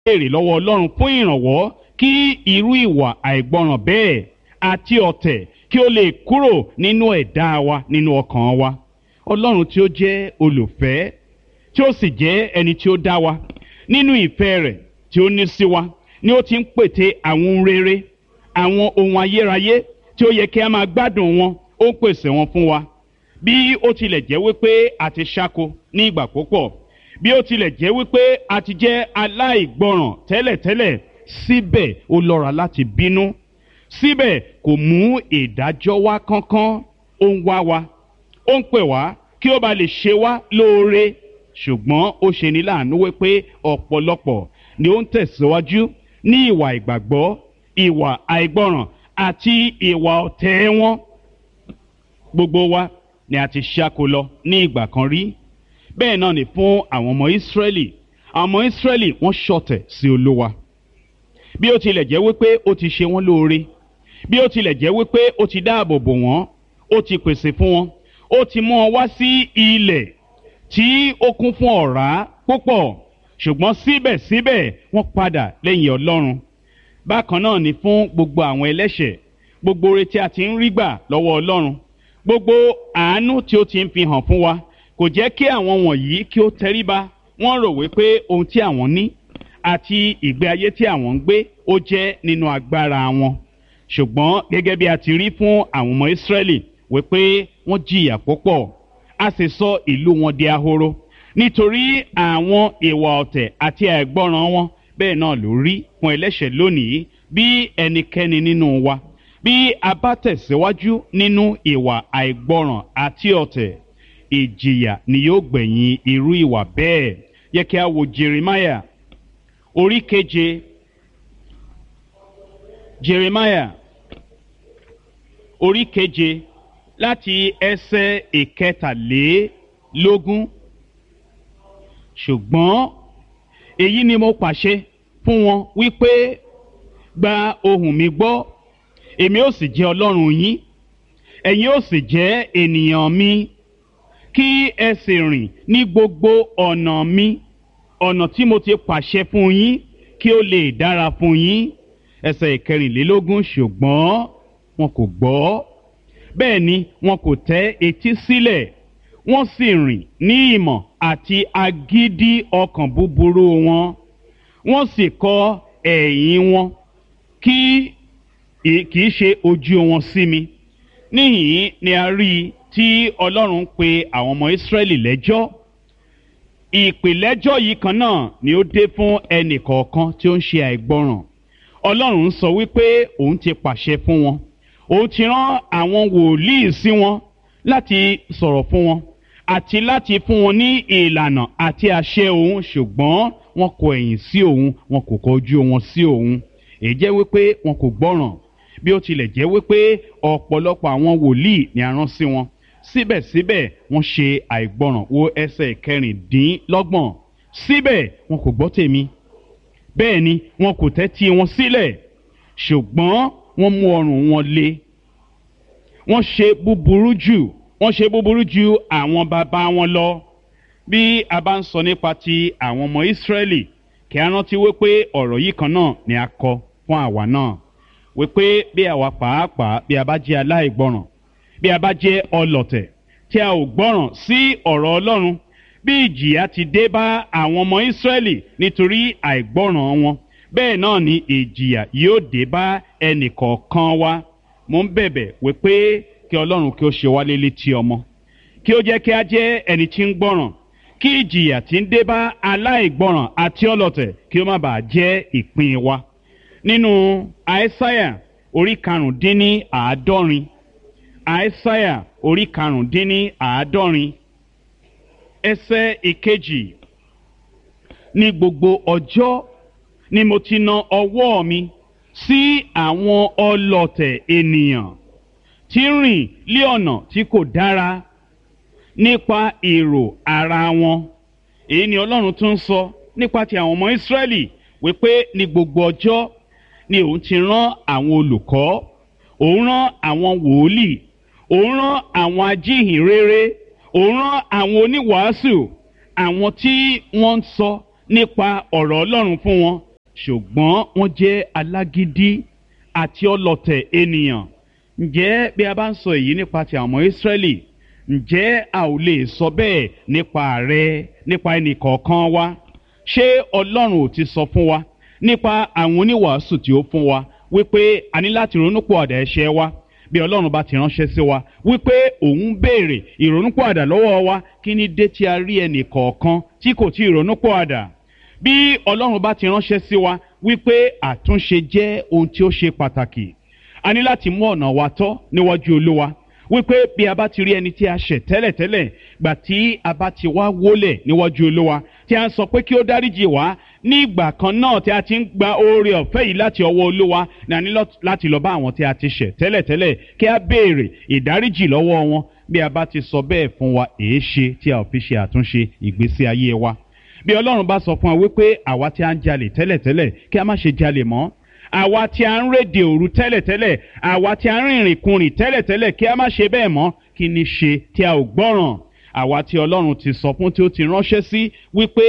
béèrè lọ́wọ́ Ọlọ́run fún ìrànwọ́ kí irú ìwà àìgbọràn bẹ́ẹ̀ àti ọ̀tẹ̀ kí ó lè kúrò nínú ẹ̀dá wa, nínú ọkàn wa. Ọlọ́run tí ó jẹ́ olùfẹ́, tí ó sì jẹ́ ẹni tí ó dá wa nínú ìfẹ́ rẹ̀ tí ó ní sí wa, ni ó ti ń pète àwọn ohun rere, àwọn ohun ayérayé tí ó yẹ kí a máa gbádùn wọn, ó ń pèsè wọn fún wa. Bí ó tilẹ̀ jẹ́ wípé a ti ṣáko ní ìgbà púpọ̀, bí ó tilẹ̀ jẹ́ wípé a ti jẹ́ aláìgbọràn tẹ́lẹ̀tẹ́lẹ̀, síbẹ̀ ó lọ́ra láti bínú, síbẹ̀ kò mú ìdájọ́ wá kánkán. Ó ń wá wa, ó ń pè wá kí ó bá lè ṣe wá lóore, ṣùgbọ́n ó ṣe ní láàánú wípé ọ̀pọ̀lọpọ̀ ni ó ń tẹ̀síwájú ní ìwà ìgbàgbọ́, ìwà àìgbọràn àti ìwà ọ̀tẹ̀ wọn. Gbogbo wa ni a ti ṣáko lọ ní ìgbà kan rí. Bẹ́ẹ̀ náà ni fún àwọn ọmọ Ísírẹ́lì. Àwọn ọmọ Ísírẹ́lì wọ́n ṣọ̀tẹ̀ sí Olúwa. Bí ó tilẹ̀ jẹ́ wípé ó ti ṣe wọ́n lóore, bí ó tilẹ̀ jẹ́ wípé ó ti dáàbò bò wọ́n, ó ti pèsè fún wọn, ó ti mú wọn wá sí ilẹ̀ tí ó kún fún ọ̀rá púpọ̀, ṣùgbọ́n síbẹ̀síbẹ̀ wọ́n padà lẹ́yìn Ọlọ́run. Bákan náà ni fún gbogbo àwọn ẹlẹ́ṣẹ̀, gbogbo oore tí a ti ń rí gbà lọ́wọ́ Ọlọ́run, gbogbo àánú tí ó ti ń fi hàn fún wa, kò jẹ́ kí àwọn wọ̀nyí kí ó tẹríba. Wọ́n rò wípé ohun tí àwọn ní àti ìgbé ayé tí àwọn ń gbé ó jẹ́ nínú agbára wọn. Ṣùgbọ́n gẹ́gẹ́ bí a ti rí fún àwọn ọmọ Ísírẹ́lì wípé wọ́n jìyà púpọ̀, a sì sọ ìlú wọn di ahoro nítorí àwọn ìwà ọ̀tẹ̀ àti àìgbọràn wọn. Bẹ́ẹ̀ náà ló rí fún ẹlẹ́ṣẹ̀ lónìí. Bí ẹnikẹ́ni nínú wa, bí a bá tẹ̀síwájú nínú ìwà àìgbọràn àti ọ̀tẹ̀, ìjìyà ni yóò gbẹ̀yìn irú ìwà bẹ́ẹ̀. Yẹ kí a wo Jeremiah orí 7. Jeremiah orí 7 láti ẹsẹ̀ 13. Ṣùgbọ́n èyí ni mo pàṣẹ fún wọn wípé, gba ohùn mi gbọ́, èmi ó sì jẹ́ Ọlọ́run yín, ẹ̀yin ó sì jẹ́ ènìyàn mi. Kí ẹ sì rìn ní gbogbo ọ̀nà mi, ọ̀nà tí mo ti pàṣẹ fún yín, kí ó lè dára fún yín. Ẹsẹ̀ 14. Ṣùgbọ́n wọn kò gbọ́, bẹ́ẹ̀ ni wọn kò tẹ́ etí sílẹ̀, wọ́n sì rìn ní ìmọ̀ àti agídí ọkàn búburú wọn, wọ́n sì kọ ẹ̀yìn wọn kì í ṣe ojú wọn sí mi. Níhìn ni a rí i tí Ọlọ́run pe àwọn ọmọ Ísírẹ́lì lẹ́jọ́. Ìpìlẹ́jọ́ yìí kan náà ni ó dé fún ẹnì kọ̀ọ̀kan tí ó ń ṣe àìgbọràn. Ọlọ́run ń sọ wípé òun ti pàṣẹ fún wọn, òun ti rán àwọn wòlíì sí wọn láti sọ̀rọ̀ fún wọn àti láti fún wọn ní ìlànà àti àṣẹ òun, ṣùgbọ́n wọn kọ ẹ̀yìn sí òun, wọn kò kọjú wọn sí òun. Èyí jẹ́ wípé wọn kò gbọ́ràn. Bí ó tilẹ̀ jẹ́ wípé ọ̀pọ̀lọpọ̀ àwọn wòlíì ni a rán sí wọn, síbẹ̀síbẹ̀ wọ́n ṣe àìgbọràn. Wo ẹsẹ̀ 16. Síbẹ̀ wọn kò gbọ́ tèmi, bẹ́ẹ̀ ni wọn kò tẹ́tí wọn sílẹ̀, ṣùgbọ́n wọ́n mú ọrùn wọn le. Wọ́n ṣe búburú jù àwọn bàbá wọn lọ. Bí a bá ń sọ nípa ti àwọn ọmọ Ísírẹ́lì, kí a rántí wípé ọ̀rọ̀ yìí kan náà ni a kọ fún àwa náà, wípé bí àwa pàápàá, bí a bá jẹ́ aláìgbọràn, bí a bá jẹ́ ọlọ̀tẹ̀ tí a ò gbọ́ràn sí ọ̀rọ̀ Ọlọ́run, bí ìjìyà ti dé bá àwọn ọmọ Ísírẹ́lì nítorí àìgbọ́ràn wọn, bẹ́ẹ̀ náà ni ìjìyà yóò dé bá ẹnì kọ̀ọ̀kan wa. Mo ń bẹ̀bẹ̀ wípé kí Ọlọ́run kí ó ṣe wá létí ọmọ, kí ó jẹ́ kí a jẹ́ ẹni tí ń gbọ́ràn, kí ìjìyà tí ń dé bá aláìgbọ́ràn àti ọlọ̀tẹ̀ kí ó má bàa jẹ́ ìpín wa. Nínú Àìsáyà orí 75, Àìsáyà orí 75 ẹsẹ̀ 1. Ní gbogbo ọjọ́ ni mo ti na ọwọ́ mi sí àwọn ọlọ̀tẹ̀ ènìyàn tí ń rìn lé ọ̀nà tí kò dára nípa èrò ara wọn. Èyí ni Ọlọ́run tún sọ nípa ti àwọn ọmọ Ísírẹ́lì, wípé ní gbogbo ọjọ́ ni òun ti rán àwọn olùkọ́, òun rán àwọn wòlíì, òun rán àwọn ajíhìnrere, òun rán àwọn oníwàásù, àwọn tí wọ́n ń sọ nípa ọ̀rọ̀ Ọlọ́run fún wọn ṣùgbọ́n wọ́n jẹ́ alágídí àti ọlọ̀tẹ̀ ènìyàn. Ǹjẹ́ bí a bá ń sọ èyí nípa ti àwọn ọmọ Ísírẹ́lì, ǹjẹ́ a ò lè sọ bẹ́ẹ̀ nípa rẹ, nípa ẹnì kọ̀ọ̀kan wa? Ṣé Ọlọ́run ò ti sọ fún wa nípa àwọn oníwàásù tí ó fún wa wípé a ní láti ronúpìwàdà ẹ̀ṣẹ̀ wa? Bí Ọlọ́run bá ti ránṣẹ́ sí wa wípé òun béèrè ìrònúpìwàdà lọ́wọ́ wa, kí ni dé tí a rí ẹnì kọ̀ọ̀kan tí kò tí ì ronúpìwàdà? Bí Ọlọ́run bá ti ránṣẹ́ sí wa wípé àtúnṣe jẹ́ ohun tí ó ṣe pàtàkì, a ní láti mú ọ̀nà wa tọ́ níwájú Olúwa, wípé bí a bá ti rí ẹni tí a ṣẹ̀ tẹ́lẹ̀tẹ́lẹ̀, gbà tí a bá ti wá wólẹ̀ níwájú Olúwa tí a ń sọ pé kí ó dáríjì wá, ní ìgbà kan náà tí a ti ń gba oore ọ̀fẹ́ yìí láti ọwọ́ Olúwa, ní a ní láti lọ bá àwọn tí a ti ṣẹ̀ tẹ́lẹ̀tẹ́lẹ̀ kí a béèrè ìdáríjì lọ́wọ́ wọn. Bí a bá ti sọ bẹ́ẹ̀ fún wa, èéṣe tí a ò fi ṣe àtúnṣe ìgbésí ayé wa? Bí Ọlọ́run bá sọ fún wa wípé àwa tí a ń jalè tẹ́lẹ̀tẹ́lẹ̀ kí a má ṣe jalè mọ́, àwa tí a ń rédè òru tẹ́lẹ̀tẹ́lẹ̀, àwa tí a ń rìnrìn kurìn tẹ́lẹ̀tẹ́lẹ̀ kí a má ṣe bẹ́ẹ̀ mọ́, kí ni ṣe tí a ò gbọ́ràn? Àwa tí Ọlọ́run ti sọ fún, tí ó ti ránṣẹ́ sí wípé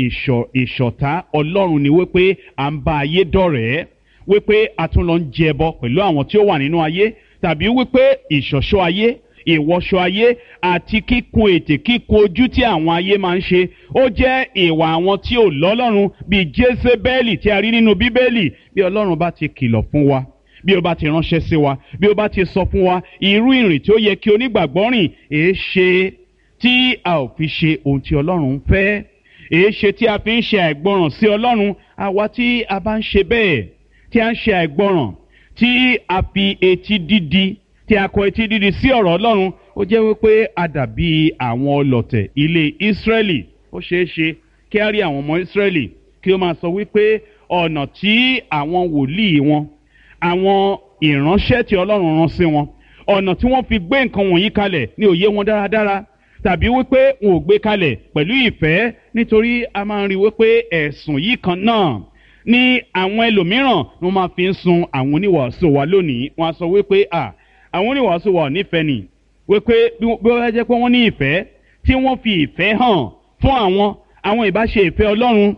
ìṣọ̀tá Ọlọ́run ni wípé à ń bá ayé dọ̀rẹ́, wípé a tún lọ ń jẹbọ pẹ̀lú àwọn tí ó wà nínú ayé, tàbí wípé ìṣọ̀ṣọ́ ayé, ìwọṣọ ayé àti kíkun ètè, kíkun ojú tí àwọn ayé máa ń ṣe, ó jẹ́ ìwà àwọn tí ò lọ́lọ́run bíi Jésébẹ́lì tí a rí nínú Bíbélì. Bí Ọlọ́run bá ti kìlọ̀ fún wa, bí ó bá ti ránṣẹ́ sí wa, bí ó bá ti sọ fún wa irú ìrìn tí ó yẹ kí onígbàgbọ́ rìn, èéṣe tí a ò fi ṣe ohun tí Ọlọ́run ń fẹ́? Èéṣe tí a fi ń ṣe àìgbọràn sí Ọlọ́run? Àwa tí a bá ń ṣe bẹ́ẹ̀, tí a ń ṣe àìgbọràn, tí a fi etí dídi, tí a kọ etí dídi sí ọ̀rọ̀ Ọlọ́run, ó jẹ́ wípé a dàbí àwọn ọlọ̀tẹ̀ ilé Ísírẹ́lì. Ó ṣeé ṣe kí a rí àwọn ọmọ Ísírẹ́lì kí ó máa sọ wípé ọ̀nà tí àwọn wòlíì wọn, àwọn ìránṣẹ́ tí Ọlọ́run rán sí wọn, ọ̀nà tí wọ́n fi gbé nǹkan wọ̀nyí kalẹ̀ ní òye wọn dáradára, tàbí wípé wọn ò gbé kalẹ̀ pẹ̀lú ìfẹ́. Nítorí a máa ń rí wípé ẹ̀sùn yìí kan náà ní àwọn ẹlòmíràn ni wọ́n máa fi ń sun àwọn oníwàásù wa lónìí. Wọ́n á sọ wípé àwọn oníwàásù wa ò nífẹ̀ẹ́ nì, wípé bí wọ́n jẹ́ pé wọ́n ní ìfẹ́, tí wọ́n fi ìfẹ́ hàn fún àwọn ìbá ṣe ìfẹ́ Ọlọ́run.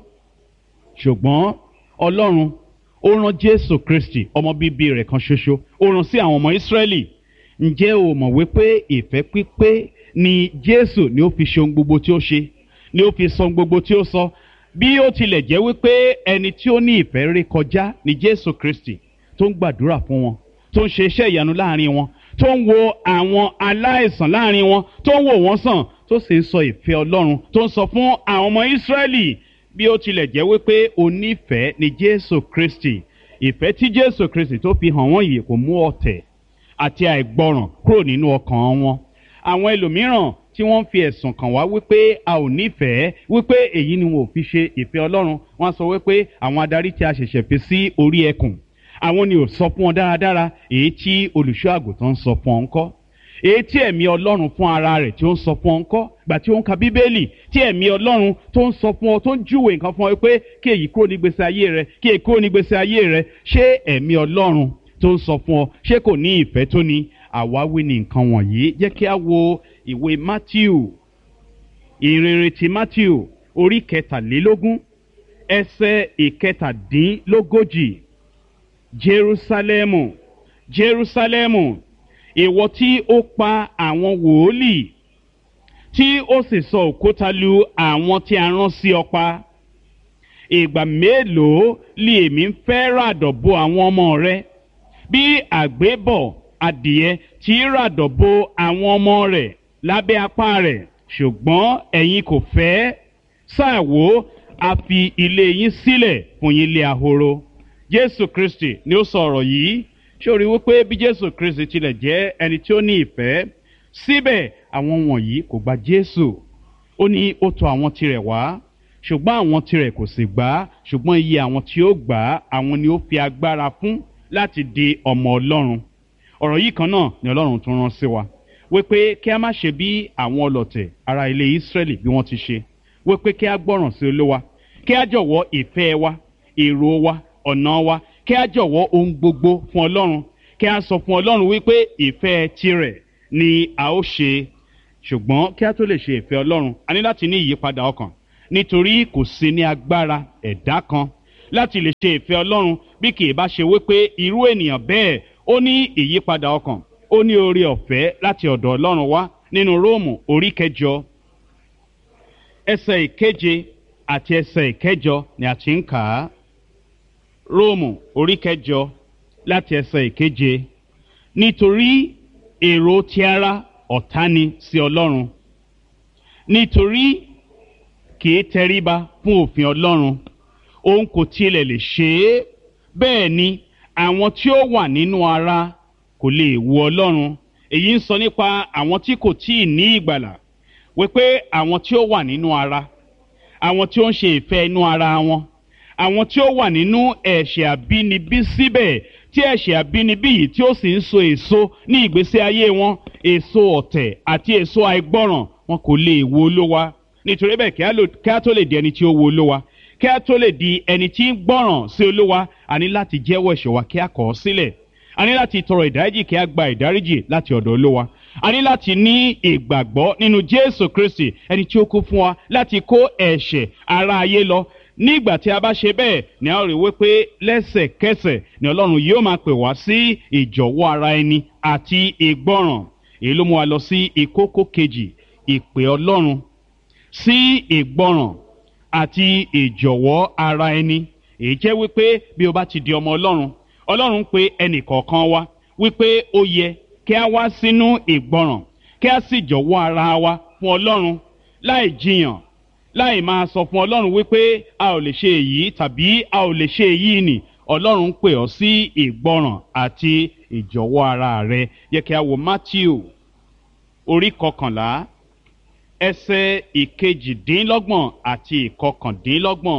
Ṣùgbọ́n Ọlọ́run ó rán Jésù Kristi ọmọ bíbí rẹ̀ kan ṣoṣo, ó rán sí àwọn ọmọ Ísírẹ́lì. Ǹjẹ́ o mọ̀ wípé ìfẹ́ pípé ni Jésù ni ó fi ṣe ohun gbogbo tí ó ṣe, ni ó fi sọ ohun gbogbo tí ó sọ? Bí ó tilẹ̀ jẹ́ wípé ẹni tí ó ní ìfẹ́ ré kọjá ni Jésù Kristi, tó ń gbàdúrà fún wọn, tó ń ṣe iṣẹ́ ìyanu láàrin wọn, tó ń wo àwọn aláìsàn láàrin wọn, tó ń wò wọ́n sàn, tó sì ń sọ ìfẹ́ Ọlọ́run, tó ń sọ fún àwọn ọmọ Ísírẹ́lì. Bí ó tilẹ̀ jẹ́ wípé onífẹ̀ẹ́ ni Jésù Kristi, ìfẹ́ tí Jésù Kristi tó fi hàn wọ́n yìí kò mú ọ̀tẹ̀ àti àìgbọràn kúrò nínú ọkàn wọn. Àwọn ẹlòmíràn tí wọ́n fi ẹ̀sùn kàn wá wípé a ò nífẹ̀ẹ́, wípé èyí ni wọn ò fi ṣe ìfẹ́ Ọlọ́run. Wọ́n sọ wípé àwọn adarí tí a ṣẹ̀ṣẹ̀ fi sí orí ẹkùn, àwọn ni ò sọ fún wọn dáradára èyí tí olùṣọ́ àgùntàn ń sọ fún ọ ńkọ́? Èyí tí ẹ̀mí Ọlọ́run fún ara rẹ̀ tí ó ń sọ fún ọ ńkọ́? Gbà tí ó ń ka Bíbélì, tí ẹ̀mí Ọlọ́run tó ń sọ fún ọ, tó ń júwe nǹkan fún ọ pé kí èyí kúrò ní gbèsè ayé rẹ, kí èyí kúrò ní gbèsè ayé rẹ, ṣé ẹ̀mí Ọlọ́run tó ń sọ fún ọ, ṣé kò ní ìfẹ́ tó ní? Àwáwí ni nǹkan wọ̀nyí. Jẹ́ kí a wo ìwé Mátíù, ìrere ti Mátíù orí 23 ẹsẹ̀ 37. Jerúsálẹ́mù, Jerúsálẹ́mù, ìwọ tí ó pa àwọn wòólì, tí ó sì sọ òkúta lu àwọn tí a rán sí ọ pa. Ìgbà mélòó li èmi ń fẹ́ ràdọ̀ bo àwọn ọmọ rẹ, bí àgbébọ̀ adìẹ tí ràdọ̀ bo àwọn ọmọ rẹ̀ lábẹ́ apá rẹ̀, ṣùgbọ́n ẹ̀yin kò fẹ́. Sáà wò, a fi ilé yín sílẹ̀ fún yín lé ahoro. Jésù Kristi ni ó sọ ọ̀rọ̀ yìí. Ṣé o rí wípé bí Jésù Kristi tilẹ̀ jẹ́ ẹni tí ó ní ìfẹ́, síbẹ̀ àwọn wọ̀nyí kò gba Jésù. Ó ní ó tọ̀ àwọn tirẹ̀ wá, ṣùgbọ́n àwọn tirẹ̀ kò sì gbà á. Ṣùgbọ́n iye àwọn tí ó gbà á, àwọn ni ó fi agbára fún láti di ọmọ Ọlọ́run. Ọ̀rọ̀ yìí kan náà ni Ọlọ́run tún rán sí wa, wípé kí a má ṣe bí àwọn ọlọ̀tẹ̀ ará ilé Ísírẹ́lì bí wọ́n ti ṣe, wípé kí a gbọ́ràn sí Olúwa, kí a jọ̀wọ́ ìfẹ́ wa, èrò wa, ọ̀nà wa, kí a jọ̀wọ́ ohun gbogbo fún Ọlọ́run, kí a sọ fún Ọlọ́run wípé ìfẹ́ tirẹ̀ ni a ó ṣe. Ṣùgbọ́n kí a tó lè ṣe ìfẹ́ Ọlọ́run, a ní láti ní ìyípadà ọkàn, nítorí kò sí ní agbára ẹ̀dá kan láti lè ṣe ìfẹ́ Ọlọ́run bí kì í bá ṣe wípé irú ènìyàn bẹ́ẹ̀ ó ní ìyípadà ọkàn, ó ní oore ọ̀fẹ́ láti ọ̀dọ̀ Ọlọ́run wá. Nínú Róòmù orí kẹjọ ẹsẹ̀ ìkeje àti ẹsẹ̀ ìkẹjọ ni a ti ń kà á. Róòmù orí kẹjọ láti ẹsẹ̀ ìkeje. Nítorí èrò ti ara ọ̀tá ni sí Ọlọ́run, nítorí kì í tẹríba fún òfin Ọlọ́run, òun kò tilẹ̀ lè ṣe é. Bẹ́ẹ̀ ni àwọn tí ó wà nínú ara kò lè wo Ọlọ́run. Èyí ń sọ nípa àwọn tí kò tíì ní ìgbàlà, wípé àwọn tí ó wà nínú ara, àwọn tí ó ń ṣe ìfẹ́ inú ara wọn, àwọn tí ó wà nínú ẹ̀ṣẹ̀ àbínibí síbẹ̀, tí ẹ̀ṣẹ̀ àbínibí yìí tí ó sì ń so èso ní ìgbésí ayé wọn, èso ọ̀tẹ̀ àti èso àìgbọ́ràn, wọn kò lè wo Olúwa. Nítorí bẹ́ẹ̀ kí a tó lè di ẹni tí ó wo Olúwa, kí a tó lè di ẹni tí ń gbọ́ràn sí Olúwa, a ní láti jẹ́wọ́ ẹ̀ṣẹ̀ wa kí a kọ̀ ọ́ sílẹ̀. A ní láti tọrọ ìdáríjì kí a gba ìdáríjì láti ọ̀dọ̀ Olúwa. A ní láti ní ìgbàgbọ́ nínú Jésù Kristi, ẹni tí ó kú fún wa láti kó ẹ̀ṣẹ̀ ara ayé lọ. Nígbà tí a bá ṣe bẹ́ẹ̀ ni a ó rí wípé lẹ́sẹ̀kẹsẹ̀ ni Ọlọ́run yóò máa pè wá sí ìjọ̀wọ́ ara ẹni àti ìgbọ́ràn. Èyí ló mú wa lọ sí ìkókó kejì, ìpè Ọlọ́run sí ìgbọ́ràn àti ìjọ̀wọ́ ara ẹni. Èyí jẹ́ wípé bí o bá ti di ọmọ Ọlọ́run, Ọlọ́run pè ẹnì kọ̀ọ̀kan wa wípé ó yẹ kí a wá sínú ìgbọ́ràn, kí a sì jọ̀wọ́ ara wa fún Ọlọ́run láì jiyàn, láì máa sọ fún Ọlọ́run wípé a ò lè ṣe èyí tàbí a ò lè ṣe èyí nì. Ọlọ́run pè ọ́ sí ìgbọ́ràn àti ìjọ̀wọ́ ara rẹ. Yẹ kí a wo Mátíù orí 11 ẹsẹ̀ ìkejìdínlọ́gbọ̀n àti ìkọkàndínlọ́gbọ̀n.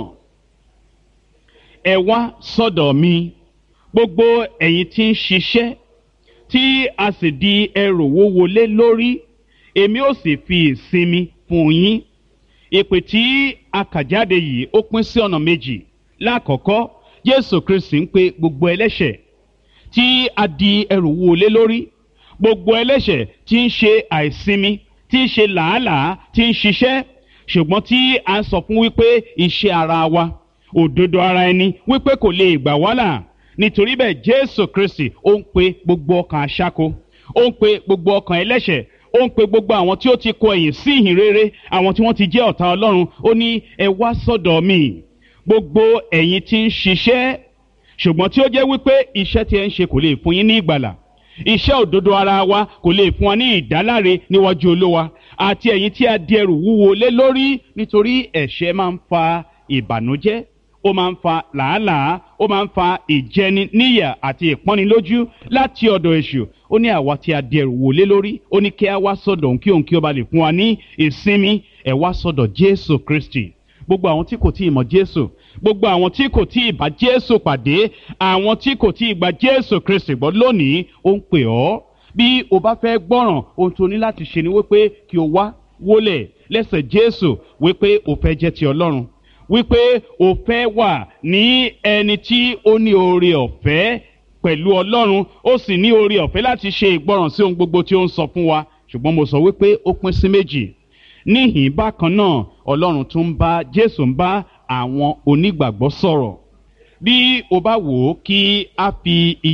Ẹ wá sọ́dọ̀ mi gbogbo ẹ̀yin tí ń ṣiṣẹ́ tí a sì di ẹrù wúwo lé lórí, èmi ó sì fi ìsinmi fún yín. Ìpè tí a kà jáde yìí ó pín sí ọ̀nà méjì. Lákọ̀ọ́kọ́, Jésù Kristi ń pe gbogbo ẹlẹ́ṣẹ̀ tí a di ẹrù wúwo lé lórí, gbogbo ẹlẹ́ṣẹ̀ tí ń ṣe àìsinmi, tí ń ṣe làálàá, tí ń ṣiṣẹ́, ṣùgbọ́n tí a ń sọ fún wípé iṣẹ́ ara wa, òdodo ara ẹni wípé kò lè gbà wá là. Nítorí bẹ́ẹ̀ Jésù Kristi ó ń pe gbogbo ọkàn aṣáko, ó ń pe gbogbo ọkàn ẹlẹ́ṣẹ̀, ó ń pe gbogbo àwọn tí ó ti kọ ẹ̀yìn sí ìhìn rere, àwọn tí wọ́n ti jẹ́ ọ̀tá Ọlọ́run. Ó ní ẹ wá sọ́dọ̀ mi gbogbo ẹ̀yin tí ń ṣiṣẹ́, ṣùgbọ́n tí ó jẹ́ wípé iṣẹ́ tí ẹ ń ṣe kò lè fún yín ní ìgbàlà. Iṣẹ́ òdodo ara wa kò lè fún wa ní ìdáláre níwájú Olúwa. Àti ẹ̀yin tí a di ẹrù wúwo lé lórí, nítorí ẹ̀ṣẹ̀ máa ń fa ìbànújẹ́, ó máa ń fa làálàá, ó máa ń fa ìjẹni níyà àti ìpọ́nilójú láti ọ̀dọ̀ èṣù. Ó ní àwa tí a di ẹrù wúwo lé lórí, ó ní kí a wá sọ́dọ̀ òun kí òun kí ó ba lè fún wa ní ìsinmi. Ẹ wá sọ́dọ̀ Jésù Kristi. Gbogbo àwọn tí kò tí ì mọ̀ Jésù, gbogbo àwọn tí kò tí ì bá Jésù pàdé, àwọn tí kò tí ì gba Jésù Kristi gbọ́ lónìí, ó ń pè ọ́. Bí o bá fẹ́ gbọ́ràn, ohun tó ní láti ṣe ni wípé kí o wá wólẹ̀ lẹ́sẹ̀ Jésù, wípé o fẹ́ jẹ́ ti Ọlọ́run, wípé o fẹ́ wà ní ẹni tí ó ní oore ọ̀fẹ́ pẹ̀lú Ọlọ́run, ó sì ní oore ọ̀fẹ́ láti ṣe ìgbọ́ràn sí ohun gbogbo tí ó ń sọ fún wa. Ṣùgbọ́n mo sọ wípé ó pín sí méjì. Níhìn bákan náà, Ọlọ́run tún ń bá Jésù ń bá àwọn onígbàgbọ́ sọ̀rọ̀. Bí o bá wò ó, kí a fi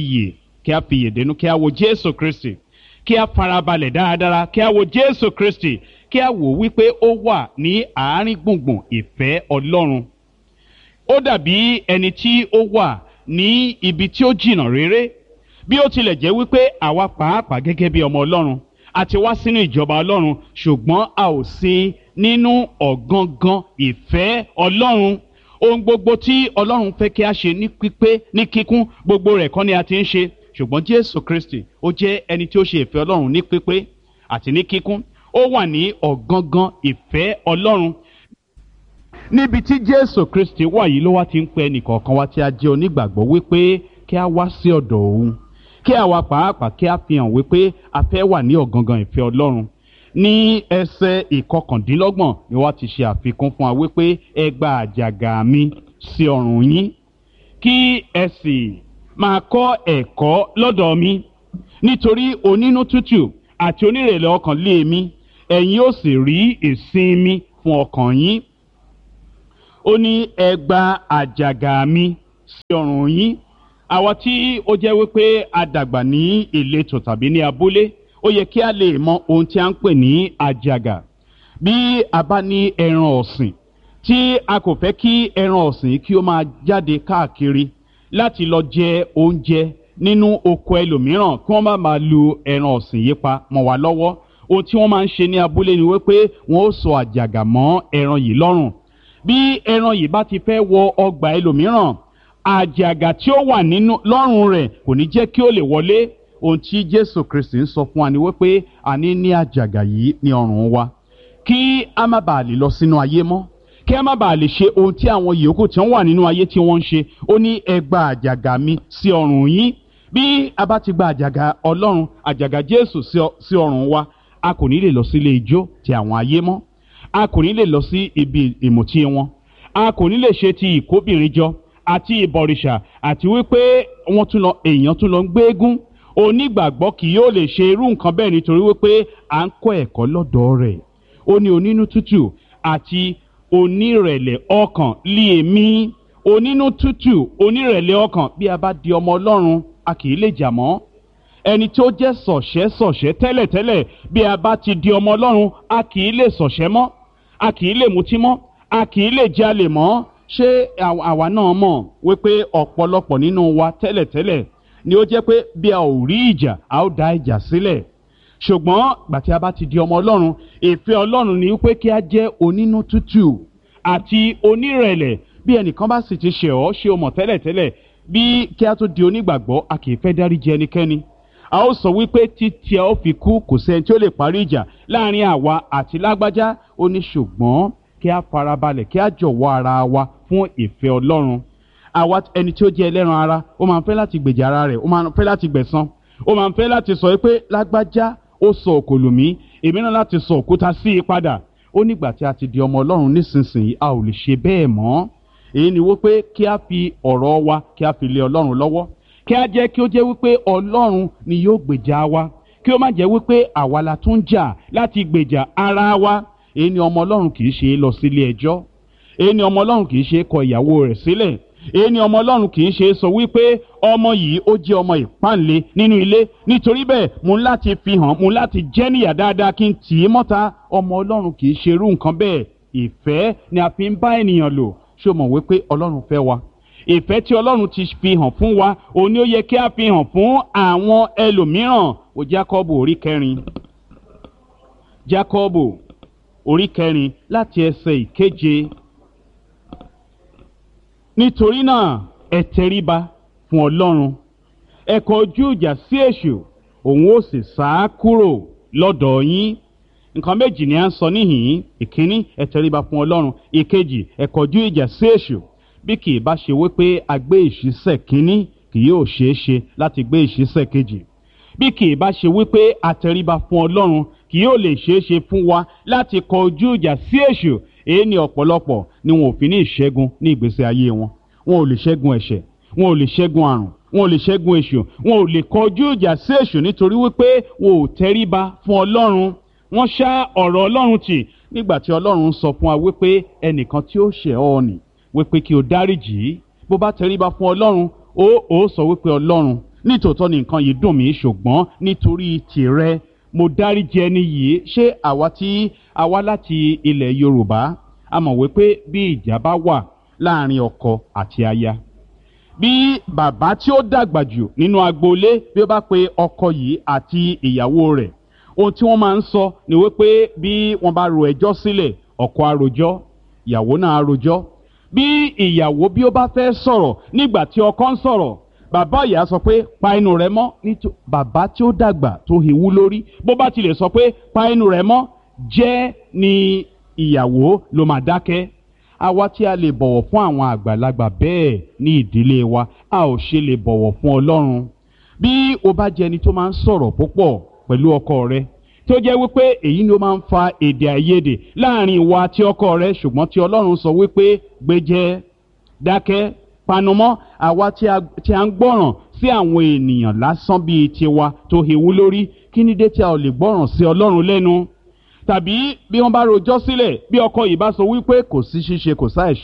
iyè dénú, kí a wo Jésù Kristi, kí a farabalẹ̀ dáradára, kí a wo Jésù Kristi, kí a wò wípé ó wà ní àárín gbùngbùn ìfẹ́ Ọlọ́run. Ó dàbí ẹni tí ó wà ní ibi tí ó jìnnà réré. Bí ó tilẹ̀ jẹ́ wípé àwa pàápàá gẹ́gẹ́ bí ọmọ Ọlọ́run a ti wá sínú ìjọba Ọlọ́run, ṣùgbọ́n a ò sí nínú ọ̀gangan ìfẹ́ Ọlọ́run. Ohun gbogbo tí Ọlọ́run fẹ́ kí a ṣe ní pípé, ní kíkún, gbogbo rẹ̀ kọ́ ni a ti ń ṣe. Ṣùgbọ́n Jésù Kristi ó jẹ́ ẹni tí ó ṣe ìfẹ́ Ọlọ́run ní pípé àti ní kíkún. Ó wà ní ọ̀gangan ìfẹ́ Ọlọ́run. Níbi tí Jésù Kristi wà yìí ló wá ti ń pe ẹnìkọ̀ọ̀kan wa tí a jẹ́ onígbàgbọ́ wípé kí a wá sí ọ̀dọ̀ òun, kí àwa pàápàá kí a fi hàn wípé a fẹ́ wà ní ọ̀gangan ìfẹ́ Ọlọ́run. Ní ẹsẹ̀ ìkọkàndínlọ́gbọ̀n ni wọ́n ti ṣe àfikún fún wa wípé ẹ gba àjàgà mi sí ọrùn yín, kí ẹ sì máa kọ́ ẹ̀kọ́ lọ́dọ̀ mi, nítorí onínú tútù àti onírẹ̀lẹ̀ ọkàn lé mi, ẹ̀yin ó sì rí ìsinmi fún ọkàn yín. ó ní ẹ gba àjàgà mi sí ọrùn yín. àwa tí ó jẹ́ wípé a dàgbà ní ìletò tàbí ní abúlé, ó yẹ kí a lè mọ ohun tí a ń pè ní àjàgà. bí a bá ní ẹran ọ̀sìn tí a kò fẹ́ kí ẹran ọ̀sìn kí ó máa jáde káàkiri láti lọ jẹ oúnjẹ nínú oko ẹlòmíràn, kí wọ́n má máa lu ẹran ọ̀sìn yìí pa mọ́ wa lọ́wọ́, ohun tí wọ́n máa ń ṣe ní abúlé ni wípé wọ́n ó so àjàgà mọ́ ẹran yìí lọ́rùn. bí ẹran yìí bá ti fẹ́ wọ ọgbà ẹlòmíràn, àjàgà tí ó wà nínú lọ́rùn rẹ̀ kò ní jẹ́ kí ó lè wọlé. ohun tí Jésù Kristi ń sọ fún wa ni wípé a ní àjàgà yìí ní ọrùn wa kí a má bàa lè lọ sínú ayé mọ́, kí a má bàa lè ṣe ohun tí àwọn yòókù tí wọ́n wà nínú ayé tí wọ́n ń ṣe. ó ní ẹ gba àjàgà mi sí ọrùn yín. bí a bá ti gba àjàgà Ọlọ́run, àjàgà Jésù sí ọrùn wa, a kò ní lè lọ sí ilé ijó ti àwọn ayé mọ́, a kò ní lè lọ sí ibi ìmùtí wọn, a kò ní lè ṣe ti ìkóbìnrin jọ àti ìbọ̀rìṣà, àti wípé èèyàn tún lọ ń gbéégún. onígbàgbọ́ kì yóò lè ṣe irú nǹkan bẹ́ẹ̀ nítorí wípé à ń kọ́ ẹ̀kọ́ lọ́dọ̀ rẹ̀. ó ní onínú tútù àti onírẹ̀lẹ̀ ọkàn lé èmi. onínú tútù, onírẹ̀lẹ̀ ọkàn. bí a bá di ọmọ Ọlọ́run, a kì í lè jà mọ́. ẹni tí ó jẹ́ sọ̀ṣẹ́ tẹ́lẹ̀tẹ́lẹ̀, bí a bá ti di ọmọ Ọlọ́run, a kì í lè sọ̀ṣẹ́ mọ́, a kì í lè mutí mọ́, a kì í lè jalè mọ́. ṣé àwa náà mọ̀ wípé ọ̀pọ̀lọpọ̀ nínú wa tẹ́lẹ̀tẹ́lẹ̀ ni ó jẹ́ pé bí a ò rí ìjà, a ó dá ìjà sílẹ̀. ṣùgbọ́n gbà tí a bá ti di ọmọ Ọlọ́run, ìfẹ́ Ọlọ́run ni wípé kí a jẹ́ onínú tútù àti onírẹ̀lẹ̀. bí ẹnìkan bá sì ti ṣẹ̀ ọ́, ṣé o mọ̀ tẹ́lẹ̀tẹ́lẹ̀, bí kí a tó di onígbàgbọ́, a kì í fẹ́ dáríjì ẹnikẹ́ni. a ó sọ wípé títí a ó fi kú, kò sẹ́ni tí ó lè parí ìjà láàrin àwa àti lágbájá. ó ní ṣùgbọ́n kí a farabalẹ̀, kí a jọ̀wọ́ ara wa fún ìfẹ́ Ọlọ́run. àwa ẹni tí ó jẹ́ ẹlẹ́ran ara, ó máa ń fẹ́ láti gbèjà ara rẹ̀, ó máa ń fẹ́ láti gbẹ̀san, ó máa ń fẹ́ láti sọ pé lágbájá ó sọ òkò lù mí, èmi náà láti sọ òkúta sí i padà. ó nígbà tí a ti di ọmọ Ọlọ́run nísinsìnyí, a ò lè ṣe bẹ́ẹ̀ mọ́. èyí ni wípé kí a fi ọ̀rọ̀ wa kí a fi lé Ọlọ́run lọ́wọ́, kí a jẹ́ kí ó jẹ́ wípé Ọlọ́run ni yóò gbèjà wa, kí ó má jẹ́ wípé àwa la tún jà láti gbèjà ara wa. èyí ni ọmọ Ọlọ́run kì í ṣe lọ sílé ẹjọ́. èyí ni ọmọ Ọlọ́run kì í ṣe kọ ìyàwó rẹ̀ sílẹ̀. èyí ni ọmọ Ọlọ́run kì í ṣe sọ wípé ọmọ yìí ó jẹ́ ọmọ ìpáǹle nínú ilé, nítorí bẹ́ẹ̀ mo láti fi hàn, mo láti jẹ́ níyà dáadáa kí n tì í mọ́ta. ọmọ Ọlọ́run kì í ṣe irú nǹkan bẹ́ẹ̀. ìfẹ́ ni a fi ń bá ènìyàn lò. ṣé o mọ̀ wípé Ọlọ́run fẹ́ wa? ìfẹ́ tí Ọlọ́run ti fi hàn fún wa, òun ni ó yẹ kí a fi hàn fún àwọn ẹlòmíràn. ó Jákọ́bù orí 4, Jákọ́bù orí 4 láti ẹsẹ̀ 7. nítorí náà ẹ tẹríba fún Ọlọ́run, ẹ kọjú ìjà sí èṣù, òun ó sì sá kúrò lọ́dọ̀ yín. nǹkan méjì ni a ń sọ níhìn-ín. ìkíní, ẹ tẹríba fún Ọlọ́run. ìkejì, ẹ kọjú ìjà sí èṣù. bí kì í bá ṣe wípé a gbé ìṣísẹ̀ kínní, kì yóò ṣeé ṣe láti gbé ìṣísẹ̀ kejì. bí kì í bá ṣe wípé a tẹríba fún Ọlọ́run, kì yóò lè ṣeé ṣe fún wa láti kọjú ìjà sí èṣù. èyí ni ọ̀pọ̀lọpọ̀ ni wọn ò fi ní ìṣẹ́gun ní ìgbésí ayé wọn. wọn ò lè ṣẹ́gun ẹ̀ṣẹ̀, wọn ò lè ṣẹ́gun àrùn, wọn ò lè ṣẹ́gun èṣù, wọn ò lè kọjú ìjà sí èṣù nítorí wípé wọn ò tẹríba fún Ọlọ́run. wọ́n ṣá ọ̀rọ̀ Ọlọ́run tì. nígbà tí Ọlọ́run sọ fún wa wípé ẹnìkan tí ó ṣẹ̀ ọ́ nì, wípé kí o dáríjì í, bó bá tẹríba fún Ọlọ́run, ó sọ wípé Ọlọ́run, nítòótọ́ ni nǹkan yìí dùn mí, ṣùgbọ́n nítorí tìrẹ mo dáríjì ẹni yìí. ṣé àwa tí a wá láti ilẹ̀ Yorùbá, a mọ̀ wípé bí ìjà bá wà láàrin ọkọ àti aya, bí bàbá tí ó dàgbà jù nínú agboolé bí ó bá pe ọkọ yìí àti ìyàwó rẹ̀, ohun tí wọ́n máa ń sọ ni wípé bí wọ́n bá ro ẹjọ́ sílẹ̀, ọkọ á rojọ́, ìyàwó náà á rojọ́. bí ìyàwó bí ó bá fẹ́ sọ̀rọ̀ nígbà tí ọkọ ń sọ̀rọ̀, bàbá ìyá sọ pé pa ẹnu rẹ mọ́. nítorí bàbá tí ó dàgbà tó hewú lórí, bó bá ti lè sọ pé pa ẹnu rẹ mọ́, jẹ́ ni ìyàwó ló máa dákẹ́. àwa tí a lè bọ̀wọ̀ fún àwọn àgbàlagbà bẹ́ẹ̀ ní ìdílé wa, a ò ṣe lè bọ̀wọ̀ fún Ọlọ́run. bí o bá jẹ́ ẹni tó máa ń sọ̀rọ̀ púpọ̀ pẹ̀lú ọkọ rẹ, tó jẹ́ wípé èyí ni ó máa ń fa èdè àìyedè láàrin ìwọ àti ọkọ rẹ, ṣùgbọ́n tí Ọlọ́run sọ wípé gbéjẹ́, dákẹ́, panumọ́. àwa tí a ń gbọ́ràn sí àwọn ènìyàn lásán bíi tiwa tó hewú lórí, kí ni dé tí a ò lè gbọ́ràn sí Ọlọ́run lẹ́nu? tàbí bí wọ́n bá rojọ́ sílẹ̀, bí ọkọ yìí bá sọ wípé kò sí ṣíṣe kò sáì ṣe,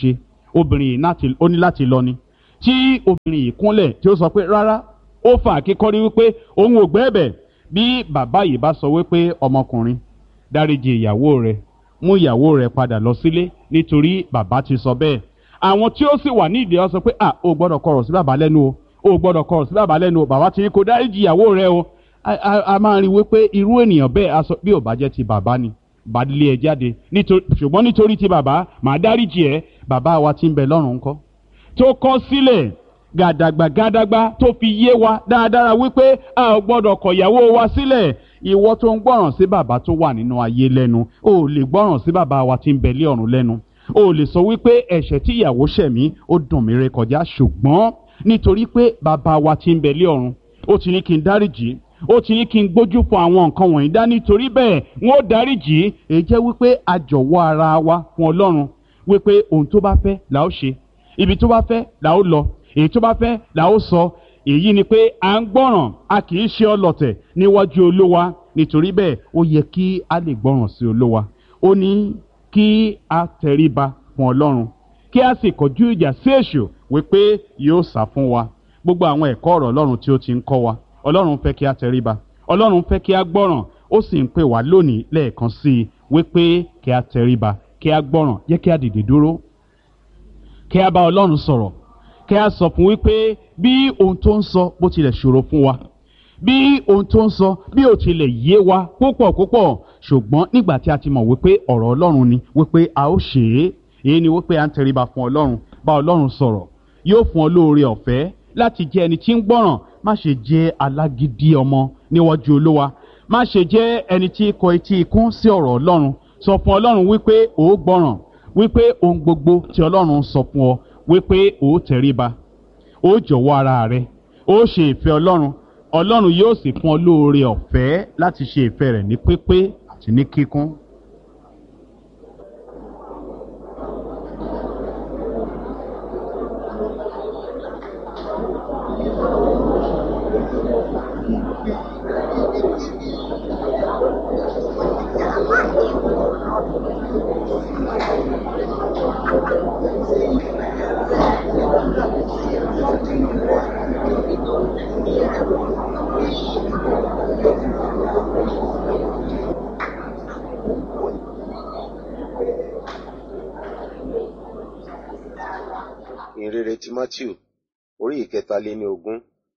obìnrin yìí ó ní láti lọ ni. Tí obìnrin yìí kúnlẹ̀ tí ó sọ pé rárá, ó fà kíkọ́rí wípé òun ò gbẹ́ ẹ̀bẹ̀. Bí bàbá yìí bá sọ wípé ọmọkùnrin dáríjì ìyàwó rẹ̀, mú ìyàwó rẹ̀ padà lọ sílé nítorí bàbá ti sọ bẹ́ẹ̀. Àwọn tí ó sì wà ní ìdí ọ sọ pé o gbọ́dọ̀ kọ̀rọ̀ sí bàbá lẹ́nu o gbọ́dọ̀ kọ̀rọ̀ sí bàbá lẹ́nu o, bàbá ti ní kó dáríjì ìyàwó rẹ̀ o. A máa rí wípé irú ènìyàn bẹ́ẹ̀ aṣọ bí ò bá jẹ́ ti bàbá ni bá lé ẹ jáde, ṣùgbọ́n nítorí ti bàbá màá dáríjì ẹ. Bàbá wa tí ń bẹ lọ́run ńkọ́, tó kọ̀ sílẹ̀ gàdàgbà tó fi yé wa dáadáa wípé a ò gbọ́dọ̀ kọ̀ ìyàwó wa sílẹ̀. Ìwọ tó ń gbọ́ràn sí bàbá tó wà nínú ayé lẹ́nu, o ò lè gbọ́ràn sí bàbá wa tí ń bẹ lé ọ̀run lẹ́nu. O ò lè sọ wípé ẹ̀ṣẹ̀ tí ìyàwó ṣẹ̀ mí ó dùn mí rékọjá, ṣùgbọ́n nítorí pé bàbá wa tí ń bẹ lé ọ̀run ó ti ní kí n dáríjì, ó ti ní kí n gbójú fún àwọn nǹkan wọ̀nyí dá, nítorí bẹ́ẹ̀ wọn ó dáríjì. Èyí jẹ́ wípé a jọ̀wọ́ ara wa fún Ọlọ́run wípé ohun tó bá fẹ́ là ó ṣe, ibi tó bá fẹ́ là ó lọ, èyí tó bá fẹ́ là ó sọ. Èyí ni pé à ń gbọ́ràn, a kì í ṣe ọlọ̀tẹ̀ níwájú Olúwa. Nítorí bẹ́ẹ̀ ó yẹ kí a lè gbọ́ràn sí Olúwa. Ó ní kí a tẹríba fún Ọlọ́run, kí a sì kọjú ìjà sí èṣù wípé yóò sá fún wa. Gbogbo àwọn ẹ̀kọ́ ọ̀rọ̀ Ọlọ́run tí ó ti ń kọ́ wa, Ọlọ́run fẹ́ kí a tẹríba, Ọlọ́run fẹ́ kí a gbọ́ràn, ó sì ń pè wá lónìí lẹ́ẹ̀kan sí i wípé kí a tẹríba, kí a gbọ́ràn. Jẹ́ kí a dìde dúró, kí a bá Ọlọ́run sọ̀rọ̀, kí a sọ fún wípé bí ohun tó ń sọ bó tilẹ̀ ṣòro fún wa, bí ohun tó ń sọ bí ó tilẹ̀ yé wa púpọ̀, ṣùgbọ́n nígbà tí a ti mọ̀ wípé ọ̀rọ̀ Ọlọ́run ni wípé a ó ṣe é. Èyí ni wípé à ń tẹríba fún Ọlọ́run, bá Ọlọ́run sọ̀rọ̀, yóò fún ọ lóore ọ̀fẹ́ láti jẹ́ ẹni tí ń gbọ́ràn. Má ṣe jẹ́ alágídí ọmọ níwájú Olúwa, má ṣe jẹ́ ẹni tí kọ etí ikún sí ọ̀rọ̀ Ọlọ́run. Sọ fún Ọlọ́run wípé ó gbọ́ràn, wípé ohun gbogbo tí Ọlọ́run sọ fún ọ wípé ó tẹríba, ó jọ̀wọ́ ara rẹ, ó ṣe ìfẹ́ Ọlọ́run. Ọlọ́run yóò sì fún ọ lóore ọ̀fẹ́ láti ṣe ìfẹ́ rẹ̀ ní pípé àti ní kíkún. Ìhìnrere ti Mátíù orí ìkẹtàléníogún.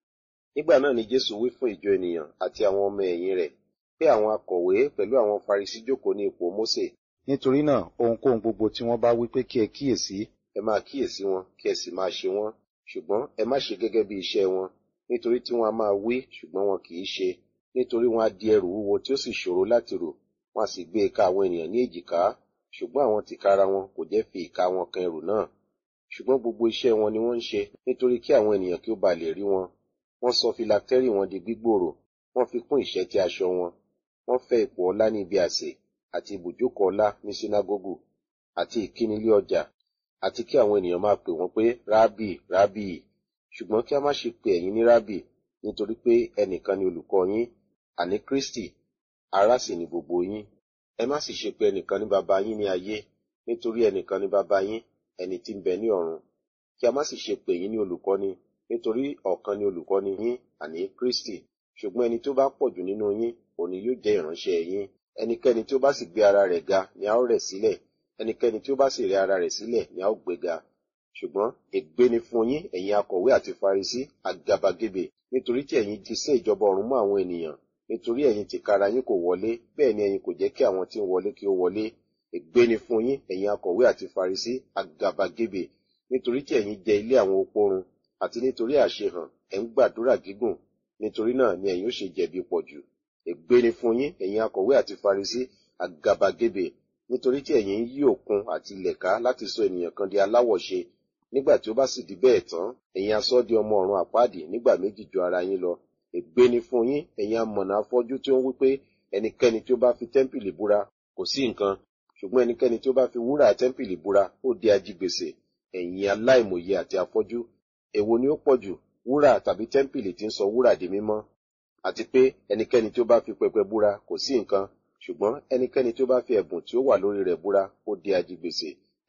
Nígbà náà ni Jésù wí fún ìjọ ènìyàn àti àwọn ọmọ ẹ̀yìn rẹ̀ pé àwọn akọ̀wé pẹ̀lú àwọn Farisí jókòó ní ipò Mósè. Nítorí náà ohunkóhun gbogbo tí wọ́n bá wí pé kí ẹ kíyèsí, ẹ máa kíyèsí wọn, kí ẹ sì máa ṣe wọ́n. Ṣùgbọ́n ẹ má ṣe gẹ́gẹ́ bí iṣẹ́ wọn, nítorí tí wọ́n á máa wí ṣùgbọ́n wọn kì í ṣe. Nítorí wọ́n á di ẹrù wúwo tí ó sì ṣòro láti rù, wọ́n á sì gbé e ká àwọn ènìyàn ní èjìká, ṣùgbọ́n àwọn tìkára wọn kò jẹ́ fi ìka wọn kan ẹrù náà. Ṣùgbọ́n gbogbo iṣẹ́ wọn ni wọ́n ń ṣe nítorí kí àwọn ènìyàn kí ó ba lè rí wọn. Wọ́n sọ filatẹ́rì wọn di gbígbòòrò, wọ́n fi kún ìṣẹ́tí aṣọ wọn. Wọ́n fẹ́ ipò ọlá ní ibi àsè, àti ibùjókòó ọlá ní sínágógù, àti ìkíni ilé ọjà, àti kí àwọn ènìyàn máa pè wọ́n pé rábì, rábì. Ṣùgbọ́n kí a má ṣe pe ẹ̀yin ní rábì, nítorí pé ẹnìkan ni olùkọ́ yín, àní Kristi, ará sì ni gbogbo yín. Ẹ má sì ṣe pe ẹnìkan ní baba yín ní ayé, nítorí ẹnìkan ni baba yín, ẹni tí ń bẹ ní ọ̀run. Kí a má sì ṣe pè yín ní olùkọ́ni, nítorí ọ̀kan ni olùkọ́ni yín, àní Kristi. Ṣùgbọ́n ẹni tí ó bá pọ̀jù nínú yín, òun ni yóò jẹ́ ìránṣẹ́ yín. Ẹnikẹ́ni tí ó bá sì gbé ara rẹ̀ ga ni a ó rẹ̀ sílẹ̀, ẹnikẹ́ni tí ó bá sì rẹ̀ ara rẹ̀ sílẹ̀ ni a ó gbé ga. Ṣùgbọ́n ègbé ni fún yín, ẹ̀yin akọ̀wé àti Farisí, àgàbàgebè, nítorí tí ẹ̀yin ti sé ìjọba ọ̀run mọ́ àwọn ènìyàn, nítorí ẹ̀yin tìkára yín kò wọlé, bẹ́ẹ̀ ni ẹ̀yin kò jẹ́ kí àwọn tí ń wọlé kí ó wọlé. Ègbé ni fún yín, ẹ̀yin akọ̀wé àti Farisí, àgàbàgebè, nítorí tí ẹ̀yin jẹ ilé àwọn opó run, àti nítorí àṣehàn ẹ̀ ń gbàdúrà gígùn, nítorí náà ni ẹ̀yin ó ṣe jẹ̀bi pọ̀jù. Ègbé ni fún yín, ẹ̀yin akọ̀wé àti Farisí, àgàbàgebè, nítorí tí ẹ̀yin ń yí òkun àti ilẹ̀ ká láti sọ ènìyàn kan di aláwọ̀ṣe. Nígbà tí ó bá sì di bẹ́ẹ̀ tán, ẹ̀yin a sọ di ọmọ ọ̀run àpáàdì nígbà méjì ju ara yín lọ. Ègbé ni fún yín, ẹ̀yin amọ̀nà afọ́jú tí ó ń wí pé ẹnikẹ́ni tí ó bá fi tẹ́ḿpìlì búra kò sí nǹkan, ṣùgbọ́n ẹnikẹ́ni tí ó bá fi wúrà tẹ́ḿpìlì búra ó di ajigbèsè. Ẹ̀yin aláìmòye àti afọ́jú, èwo ni ó pọ̀jù, wúrà tàbí tẹ́ḿpìlì tí ń sọ wúrà di mímọ́? Àti pé ẹnikẹ́ni tí ó bá fi pẹpẹ búra kò sí nǹkan, ṣùgbọ́n ẹnikẹ́ni tí ó bá fi ẹ̀bùn tí ó wà lórí rẹ̀ búra ó di ajigbèsè.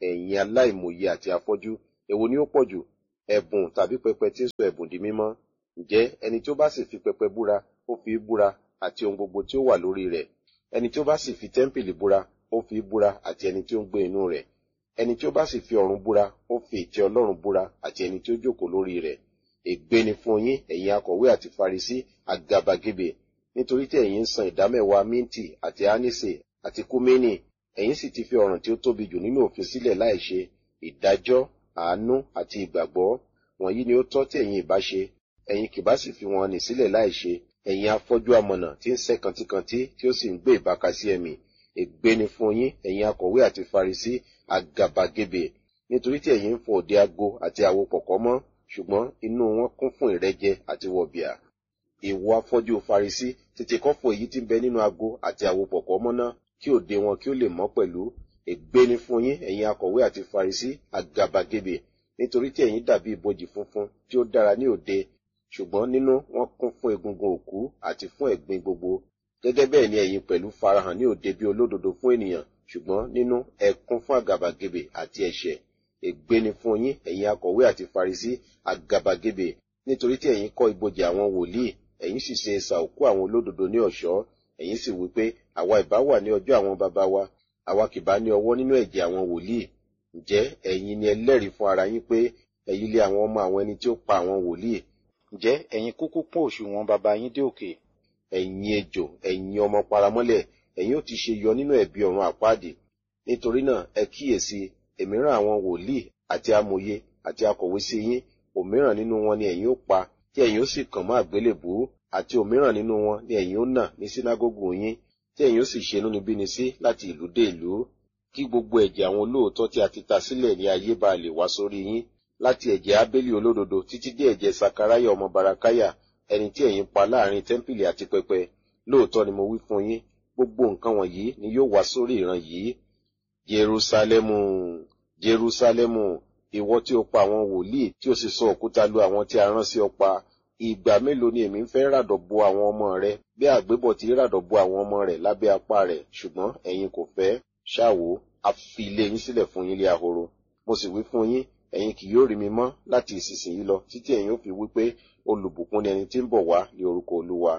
ẹ̀yin aláìmòye àti afọ́jú, èwo ni ó pọ̀ jù, ẹ̀bùn tàbí pẹpẹ tí ń sọ ẹ̀bùn di mímọ́? Ǹjẹ́ ẹni tí ó bá sì fi pẹpẹ búra, ó fi í búra àti ohun gbogbo tí ó wà lórí rẹ̀. Ẹni tí ó bá sì fi tẹ́ḿpìlì búra, ó fi í búra àti ẹni tí ó ń gbé inú rẹ̀. Ẹni tí ó bá sì fi ọ̀run búra, ó fi ìtẹ́ Ọlọ́run búra àti ẹni tí ó jókòó lórí rẹ̀. Ègbé ni fún yín, ẹ̀yin akọ̀wé àti Farisí, àgàbàgebè, nítorí tí ẹ̀yin ń san ìdámẹ́wàá mínti àti ánísè àti kúmínì, ẹ̀yin sì ti fi ọ̀ràn tí ó tóbi jù nínú òfin sílẹ̀ láìṣe, ìdájọ́, àánú àti ìgbàgbọ́. Wọ̀nyí ni ó tọ́ tí ẹ̀yin ìbá ṣe, ẹ̀yin kì bá sì fi wọn nì sílẹ̀ láìṣe. Ẹ̀yin afọ́jú amọ̀nà tí ń sẹ́ kantíkantí tí ó sì ń gbé ìbákasí ẹ̀mí. Ègbé ni fún yín, ẹ̀yin akọ̀wé àti Farisí, àgàbàgebè, nítorí tí ẹ̀yin ń fọ òde ago àti àwo pọ̀kọ́ mọ́, ṣùgbọ́n inú wọn kún fún ìrẹ́jẹ àti wọ̀bìà. Ìwọ afọ́jú Farisí, tètè kọ́ fọ èyí tí ń bẹ nínú ago àti àwo pọ̀kọ́ mọ́ ná, kí òde wọn kí ó lè mọ́ pẹ̀lú. Ègbé ni fún yín, ẹ̀yin akọ̀wé àti Farisí, àgàbàgebè, nítorí tí ẹ̀yin dàbí ibojì funfun tí ó dára ní òde, ṣùgbọ́n nínú wọn kún fún egungun òkú àti fún ẹ̀gbin gbogbo. Gẹ́gẹ́ bẹ́ẹ̀ ni ẹ̀yin pẹ̀lú farahàn ní òde bí olódodo fún ènìyàn, ṣùgbọ́n nínú ẹ kún fún àgàbàgebè àti ẹ̀ṣẹ̀. Ègbé ni fún yín, ẹ̀yin akọ̀wé àti Farisí, àgàbàgebè, nítorí tí ẹ̀yin kọ́ ibojì àwọn wòlíì, ẹ̀yin sì ṣe isà òkú àwọn olódodo ní ọ̀ṣọ́. Ẹ̀yin sì wí pé, àwa ìbá wà ní ọjọ́ àwọn baba wa, àwa kì bá ní ọwọ́ nínú ẹ̀jẹ̀ àwọn wòlíì. Ǹjẹ́ ẹ̀yin ni ẹlẹ́rìí fún ara yín pé ẹ̀yin lé àwọn ọmọ àwọn ẹni tí ó pa àwọn wòlíì? Ǹjẹ́ ẹ̀yin kúkú pọ́n òṣùwọ̀n baba yín dé òkè? Ẹ̀yin ejò, ẹ̀yin ọmọ paramọ́lẹ̀, ẹ̀yin ó ti ṣe yọ nínú ẹ̀bi ọ̀run àpáàdì. Nítorí náà ẹ kíyèsí, èmi rán àwọn wòlíì àti amòye àti akọ̀wé sí yín, òmíràn nínú wọn ni ẹ̀yin ó pa, tí ẹ̀yin ó sì kàn mọ́ àgbélébùú, àti òmíràn nínú wọn ni ẹ̀yin ó nà ní sínágógù yín, tí ẹ̀yin ó sì ṣe inúnibíni sí láti ìlú dé ìlú, kí gbogbo ẹ̀jẹ̀ àwọn olóòótọ́ tí a ti ta sílẹ̀ ní ayé bá lè wá sórí yín, láti ẹ̀jẹ̀ Ábélì olódodo títí dé ẹ̀jẹ̀ Sakaraya ọmọ Barakáyà, ẹni tí ẹ̀yin pa láàrin tẹ́ḿpìlì àti pẹpẹ. Lóòótọ́ ni mo wí fún yín, gbogbo nǹkan wọ̀nyí ni yóò wá sórí ìran yìí. Jerúsálẹ́mù, Jerúsálẹ́mù, ìwọ tí o pa àwọn wòlíì tí o sì sọ òkúta lu àwọn tí a rán sí ọ pa. Ìgbà mélòó ni èmi ń fẹ́ ràdọ̀ bo àwọn ọmọ rẹ, bí àgbébọ̀ ti ràdọ̀ bo àwọn ọmọ rẹ̀ lábẹ́ apá rẹ̀, ṣùgbọ́n ẹ̀yin kò fẹ́. Ṣá wò, a fi ilé yín sílẹ̀ fún yín lé ahoro. Mo sì wí fún yín, ẹ̀yin kì yóò rí mi mọ́ láti ìsinsìnyí lọ, títí ẹ̀yin ó fi wí pé, olùbùkún ni ẹni tí ń bọ̀ wá ní orúkọ Olúwa.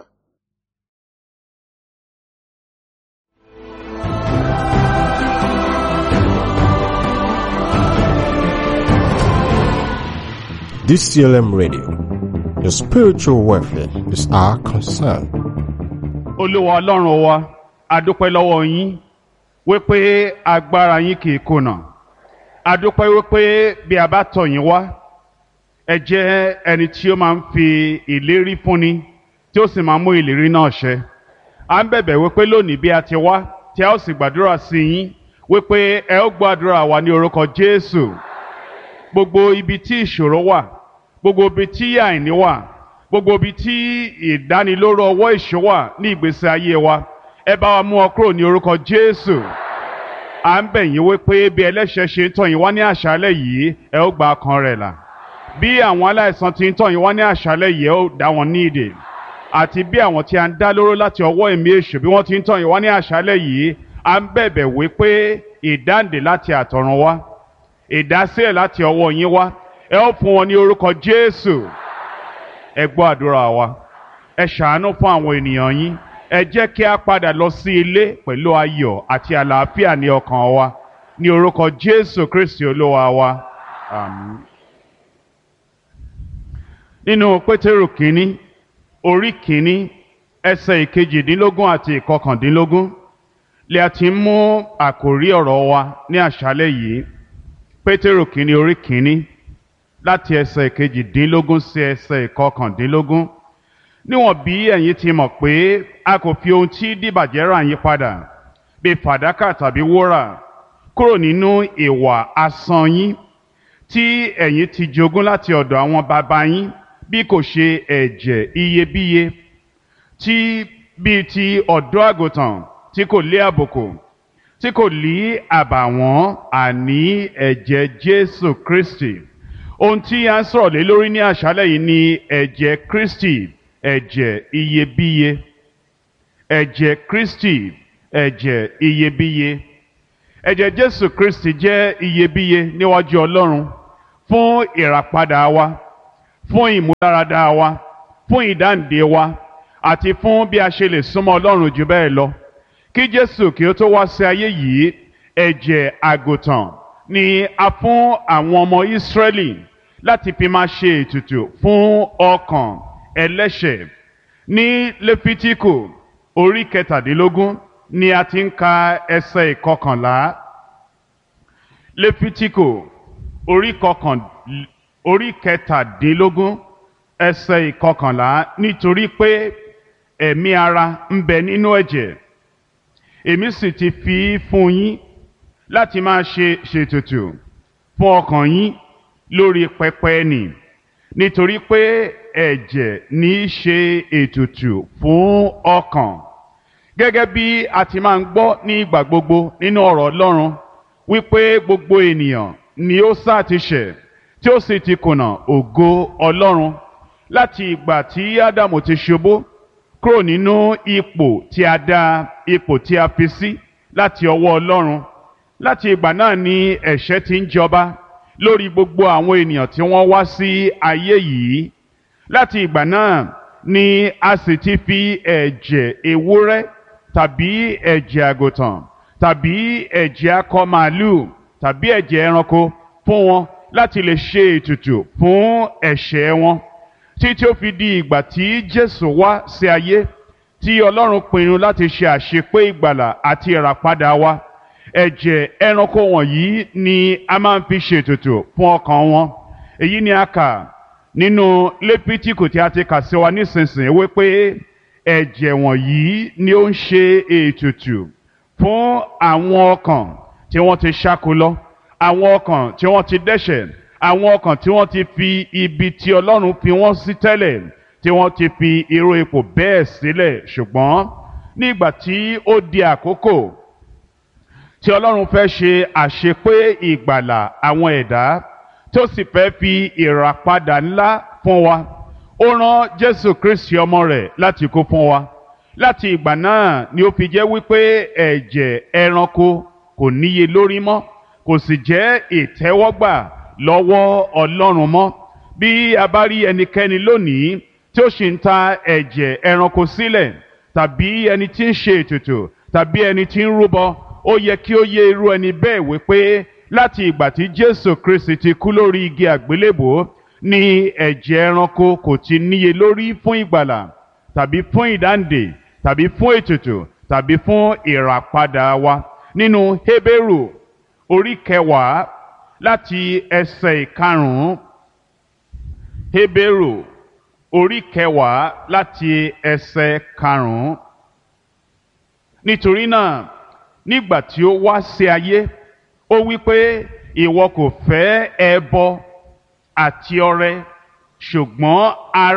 DCLM Radio. Your spiritual welfare is our concern. Olúwa Ọlọ́run wa, a dúpẹ́ lọ́wọ́ yín wípé agbára yín kì í kùnà. A dúpẹ́ wípé bí a bá tọ̀ yín wá, ẹ jẹ́ ẹni tí ó máa ń fi ìlérí fúnni tí ó sì máa ń mú ìlérí náà ṣẹ. À ń bẹ̀bẹ̀ wípé lónìí bí a ti wá tí a ó sì gbàdúrà sí yín wípé ẹ ó gbàdúrà wa ní orúkọ Jésù. Gbogbo ibi tí ìṣòro wà, gbogbo ibi tí àìní wà, gbogbo ibi tí ìdánilóró ọwọ́ èṣù wà ní ìgbésí ayé wa, ẹ bá wa mú ọ kúrò ní orúkọ Jésù. À ń bẹ̀ yín wípé bí ẹlẹ́ṣẹ̀ ṣe ń tọ̀ yín wá ní àṣálẹ́ yìí, ẹ ó gba ọkàn rẹ̀ là. Bí àwọn aláìsàn ti ń tọ̀ yín wá ní àṣálẹ́ yìí, ẹ ó dá wọn ní ìdè. Àti bí àwọn tí a ń dá lóró láti ọwọ́ ẹ̀mí èṣù bí wọ́n ti ń tọ̀ yín wá ní àṣálẹ́ yìí, à ń bẹ̀bẹ̀ wípé ìdáǹdè láti àtọ̀run wá, ìdásílẹ̀ láti ọwọ́ yín wá, ẹ ó fún wọn ní orúkọ Jésù. Ẹ gbọ́ àdúrà wa, ẹ ṣàánú fún àwọn ènìyàn yín, ẹ jẹ́ kí a padà lọ sí ilé pẹ̀lú ayọ̀ àti àlàáfíà ní ọkàn wa, ní orúkọ Jésù Kristi Olúwa wa. Àmín. Nínú Pétérù kínní, orí kínní, ẹsẹ̀ ìkejìdínlógún àti ìkọkàndínlógún, lè a ti mú àkòrí ọ̀rọ̀ wa ní àṣálẹ́ yìí. Pétérù kínní orí kínní, láti ẹsẹ̀ ìkejìdínlógún sí ẹsẹ̀ ìkọkàndínlógún. Níwọ̀n bí ẹ̀yin ti mọ̀ pé a kò fi ohun tí dìbàjẹ́ rà yín padà, bí fàdákà tàbí wúrà, kúrò nínú ìwà asán yín tí ẹ̀yin ti jogún láti ọ̀dọ̀ àwọn baba yín, bí kò ṣe ẹ̀jẹ̀ iyebíye tí bíi ti ọ̀dọ́ àgùntàn tí kò lé àbùkù, tí kò lí àbàwọ́n, àní ẹ̀jẹ̀ Jésù Kristi. Ohun tí a ń sọ̀rọ̀ lé lórí ní àṣálẹ́ yìí ni ẹ̀jẹ̀ Kristi, ẹ̀jẹ̀ iyebíye. Ẹ̀jẹ̀ Kristi, ẹ̀jẹ̀ iyebíye. ẹ̀jẹ̀ Jésù Kristi jẹ́ iyebíye níwájú Ọlọ́run fún ìràpadà wa, fún ìmúláradá wa, fún ìdáǹdè wa, àti fún bí a ṣe lè súnmọ́ Ọlọ́run jù bẹ́ẹ̀ lọ. Kí Jésù kí ó tó wá sí ayé yìí, ẹ̀jẹ̀ àgùntàn ni a fún àwọn ọmọ Ísírẹ́lì láti fi máa ṣe ètùtù fún ọkàn ẹlẹ́ṣẹ̀. Ní Léfítíkù orí 17 ni a ti ń ka ẹsẹ̀ 11. Léfítíkù orí 17 ẹsẹ̀ 11, nítorí pé ẹ̀mí ara ń bẹ nínú ẹ̀jẹ̀, èmi sì ti fi fún yín láti máa ṣètùtù fún ọkàn yín lórí pẹpẹ nì, nítorí pé ẹ̀jẹ̀ ní í ṣe ètùtù fún ọkàn. Gẹ́gẹ́ bí a ti máa ń gbọ́ ní ìgbà gbogbo nínú ọ̀rọ̀ Ọlọ́run wípé gbogbo ènìyàn ni ó sá ti ṣẹ̀ tí ó sì ti kùnà ògo Ọlọ́run láti ìgbà tí Ádámù ti ṣubú kúrò nínú ipò tí a dá, ipò tí a fi sí láti ọwọ́ Ọlọ́run. Láti ìgbà náà ni ẹ̀ṣẹ̀ ti ń jọba lórí gbogbo àwọn ènìyàn tí wọ́n wá sí ayé yìí. Láti ìgbà náà ni a sì ti fi ẹ̀jẹ̀ ewúrẹ́ tàbí ẹ̀jẹ̀ àgùntàn tàbí ẹ̀jẹ̀ akọ màálù tàbí ẹ̀jẹ̀ ẹranko fún wọn láti lè ṣe ètùtù fún ẹ̀ṣẹ̀ wọn, títí ó fi di ìgbà tí Jésù wá sí ayé, tí Ọlọ́run pinnu láti ṣe àṣepé ìgbàlà àti ìràpadà wa. Ẹ̀jẹ̀ ẹranko wọ̀nyí ni a máa ń fi ṣètùtù fún ọkàn wọn. Èyí ni a kà nínú Léfítíkù tí a ti kà sí wa nísinsìnyí wípé ẹ̀jẹ̀ wọ̀nyí ni ó ń ṣe ètùtù fún àwọn ọkàn tí wọ́n ti ṣáko lọ, àwọn ọkàn tí wọ́n ti dẹ́ṣẹ̀, àwọn ọkàn tí wọ́n ti fi ibi tí Ọlọ́run fi wọ́n sí tẹ́lẹ̀, tí wọ́n ti fi irú ipò bẹ́ẹ̀ sílẹ̀. Ṣùgbọ́n nígbà tí ó di àkókò tí Ọlọ́run fẹ́ ṣe àṣepé ìgbàlà àwọn ẹ̀dá, tí ó sì fẹ́ fi ìràpadà ńlá fún wa, ó rán Jésù Kristi ọmọ rẹ̀ láti kú fún wa. Láti ìgbà náà ni ó fi jẹ́ wípé ẹ̀jẹ̀ ẹranko kò níye lórí mọ́, kò sì jẹ́ ìtẹ́wọ́gbà lọ́wọ́ Ọlọ́run mọ́. Bí a bá rí ẹnikẹ́ni lónìí tí ó sì ń ta ẹ̀jẹ̀ ẹranko sílẹ̀, tàbí ẹni tí ń ṣe ètùtù, tàbí ẹni tí ń rúbọ, ó yẹ kí ó yé irú ẹni bẹ́ẹ̀ wípé láti ìgbà tí Jésù Kristi ti kú lórí igi àgbélébùú ni ẹ̀jẹ̀ ẹranko kò ti níye lórí fún ìgbàlà, tàbí fún ìdáǹdè, tàbí fún ètùtù, tàbí fún ìràpadà wa. Nínú Hébérù orí 10 láti ẹsẹ̀ 5. Hébérù orí 10 láti ẹsẹ̀ 5. Nítorí náà, nígbà tí ó wá sí ayé, ó wí pé ìwọ kò fẹ́ ẹbọ àti ọrẹ, ṣùgbọ́n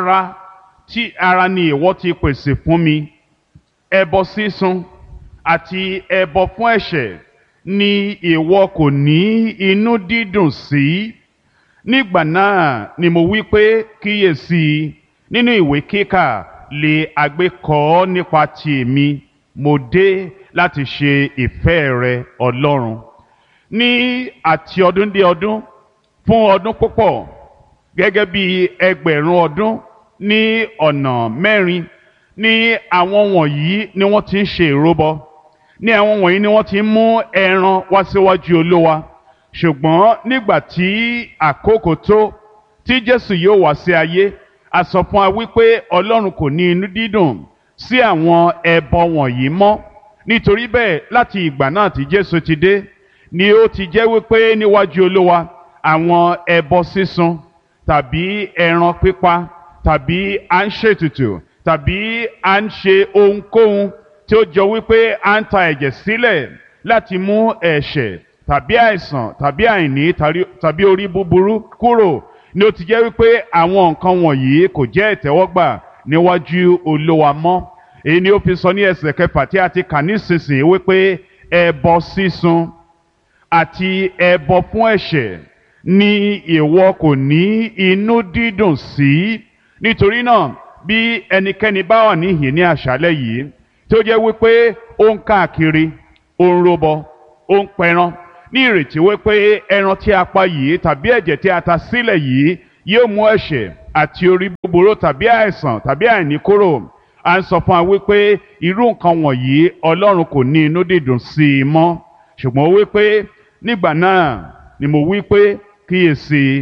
ara ni ìwọ ti pèsè fún mi. Ẹbọ sísun àti ẹbọ fún ẹ̀ṣẹ̀ ni ìwọ kò ní inú dídùn sí. Nígbà náà ni mo wí pé kíyèsí, nínú ìwé kíkà lè àgbékọ nípa ti èmi, mo dé láti ṣe ìfẹ́ rẹ Ọlọ́run. Ní àti ọdún dé ọdún, fún ọdún púpọ̀, gẹ́gẹ́ bí ẹgbẹ̀rún ọdún ní ọ̀nà 4 ní àwọn wọ̀nyí ni wọ́n ti ń ṣe ìrúbọ, ní àwọn wọ̀nyí ni wọ́n ti ń mú ẹran wá síwájú Olúwa. Ṣùgbọ́n nígbà tí àkókò tó tí Jésù yóò wá sí ayé, a sọ fún wa wípé Ọlọ́run kò ní inú dídùn sí àwọn ẹbọ wọ̀nyí mọ́. Nítorí bẹ́ẹ̀, láti ìgbà náà tí Jésù ti dé ni ó ti jẹ́ wípé níwájú Olúwa àwọn ẹbọ sísun tàbí ẹran pípa tàbí à ń ṣètùtù tàbí à ń ṣe ohunkóhun tí ó jọ wípé à ń ta ẹ̀jẹ̀ sílẹ̀ láti mú ẹ̀ṣẹ̀ tàbí àìsàn tàbí àìní tàbí orí búburú kúrò, ni ó ti jẹ́ wípé àwọn nǹkan wọ̀nyí kò jẹ́ ìtẹ́wọ́gbà níwájú Olúwa mọ́. Èyí ni ó fi sọ ní ẹsẹ̀ 6 tí a ti kà nísinsìnyí wípé ẹbọ sísun àti ẹbọ fún ẹ̀ṣẹ̀ ni ìwọ kò ní inú dídùn sí. Nítorí náà, bí ẹnikẹ́ni bá wà níhìn ní àṣálẹ́ yìí tí ó jẹ́ wípé ó ń káàkiri, ó ń rúbọ, ó ń pẹran ní ìrètí wípé ẹran tí a pa yìí tàbí ẹ̀jẹ̀ tí a ta sílẹ̀ yìí yóò mú ẹ̀ṣẹ̀ àti orí búburú tàbí àìsàn tàbí àìní kúrò. À ń sọ fún wa wípé irú nǹkan wọ̀nyí Ọlọ́run kò ní inú dídùn sí i mọ́, ṣùgbọ́n ó wípé nígbà náà ni mo wípé kíyèsí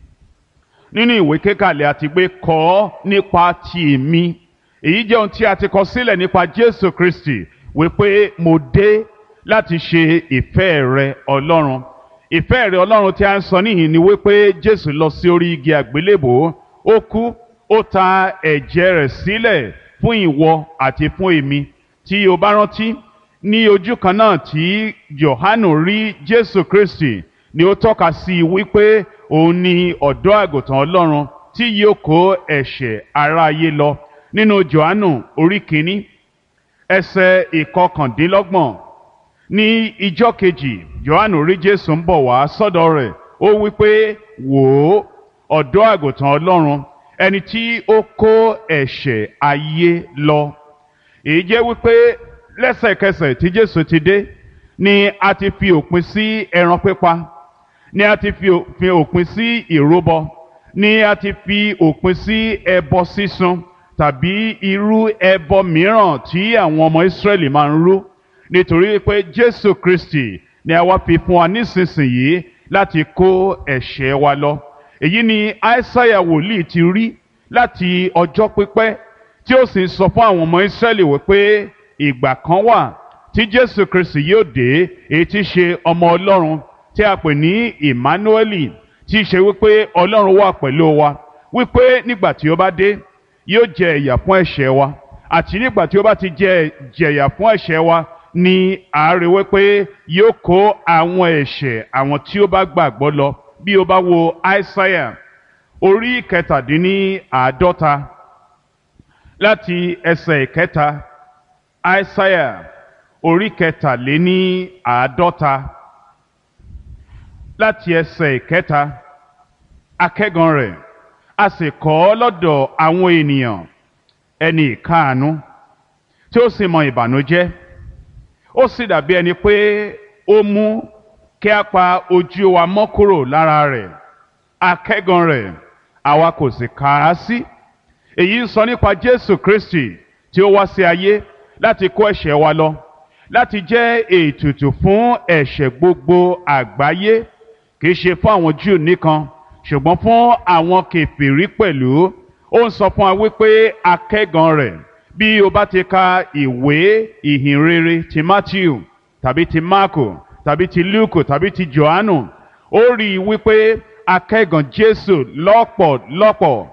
nínú ìwé kékàlẹ̀ àti pé kọ ọ́ nípa ti èmi. Èyí jẹ́ ohun tí a ti kọ sílẹ̀ nípa Jésù Kristi wípé mo dé láti ṣe ìfẹ́ rẹ Ọlọ́run. Ìfẹ́ rẹ Ọlọ́run tí a ń sọ níhìn ni wípé Jésù lọ sí orí igi àgbélébò, ó kú, ó ta ẹ̀jẹ̀ rẹ̀ sílẹ̀ fún ìwọ àti fún èmi. Tí o bá rántí, ní ojú kan náà tí Jòhánù rí Jésù Kristi ni ó tọ́ka sí wípé òun ni ọ̀dọ́ àgùntàn Ọlọ́run tí yóò kó ẹ̀ṣẹ̀ aráyé lọ. Nínú Jòhánù orí kìíní ẹsẹ̀ ìkọkàndínlọ́gbọ̀n, ní ijọ́ kejì Jòhánù rí Jésù ń bọ̀ wá sọ́dọ̀ rẹ̀, ó wípé wò ó, ọ̀dọ́ àgùntàn Ọlọ́run, ẹni tí ó kó ẹ̀ṣẹ̀ ayé lọ. Èyí jẹ́ wípé lẹ́sẹ̀kẹsẹ̀ tí Jésù ti dé ni a ti fi òpin sí ẹran pípa, ni a ti fi òpin sí ìrúbọ, ni a ti fi òpin sí ẹbọ sísun tàbí irú ẹbọ mìíràn tí àwọn ọmọ Ísírẹ́lì máa ń rú, nítorí pé Jésù Kristi ni a wá fi fún wa nísinsìnyí láti kó ẹ̀ṣẹ̀ wa lọ. Èyí ni Aísáyà wòlíì ti rí láti ọjọ́ pípẹ́, tí ó sì sọ fún àwọn ọmọ Ísírẹ́lì wípé ìgbà kan wà tí Jésù Kristi yóò dé, èyí tí ṣe ọmọ Ọlọ́run tí a pè ní Emmanueli, tí ṣe wípé Ọlọ́run wà pẹ̀lú wa, wípé nígbà tí ó bá dé yóò jẹ ìyà fún ẹ̀ṣẹ̀ wa, àti nígbà tí ó bá ti jẹ ìyà fún ẹ̀ṣẹ̀ wa ni àárẹ̀ wípé yóò kó àwọn ẹ̀ṣẹ̀ àwọn tí ó bá gbàgbọ́ lọ. Bí o bá wo Aísáyà orí kẹtàdínníàádọ́ta láti ẹsẹ̀ ìkẹta, Aísáyà orí kẹtàléníàádọ́ta láti ẹsẹ̀ ìkẹta, akẹ́gan rẹ̀ a sì kọ́ lọ́dọ̀ àwọn ènìyàn, ẹni ìkáàánú tí ó sì mọ ìbànújẹ́, ó sì dàbí ẹni pé ó mú kí a pa ojú wa mọ́ kúrò lára rẹ̀. Akẹ́gan rẹ̀ àwa kò sì kà á sí. Èyí ń sọ nípa Jésù Kristi tí ó wá sí ayé láti kó ẹ̀ṣẹ̀ wa lọ, láti jẹ́ ètùtù fún ẹ̀ṣẹ̀ gbogbo àgbáyé, kì í ṣe fún àwọn Júù nìkan ṣùgbọ́n fún àwọn kèfèrí pẹ̀lú. Ó ń sọ fún wa wípé akẹ́gan rẹ̀. Bí o bá ti ka ìwé ìhìnrere ti Mátíù tàbí ti Máàkù tàbí ti Lúùkù tàbí ti Jòhánù, ó rí i wípé akẹ́gan Jésù lọ́pọ̀lọpọ̀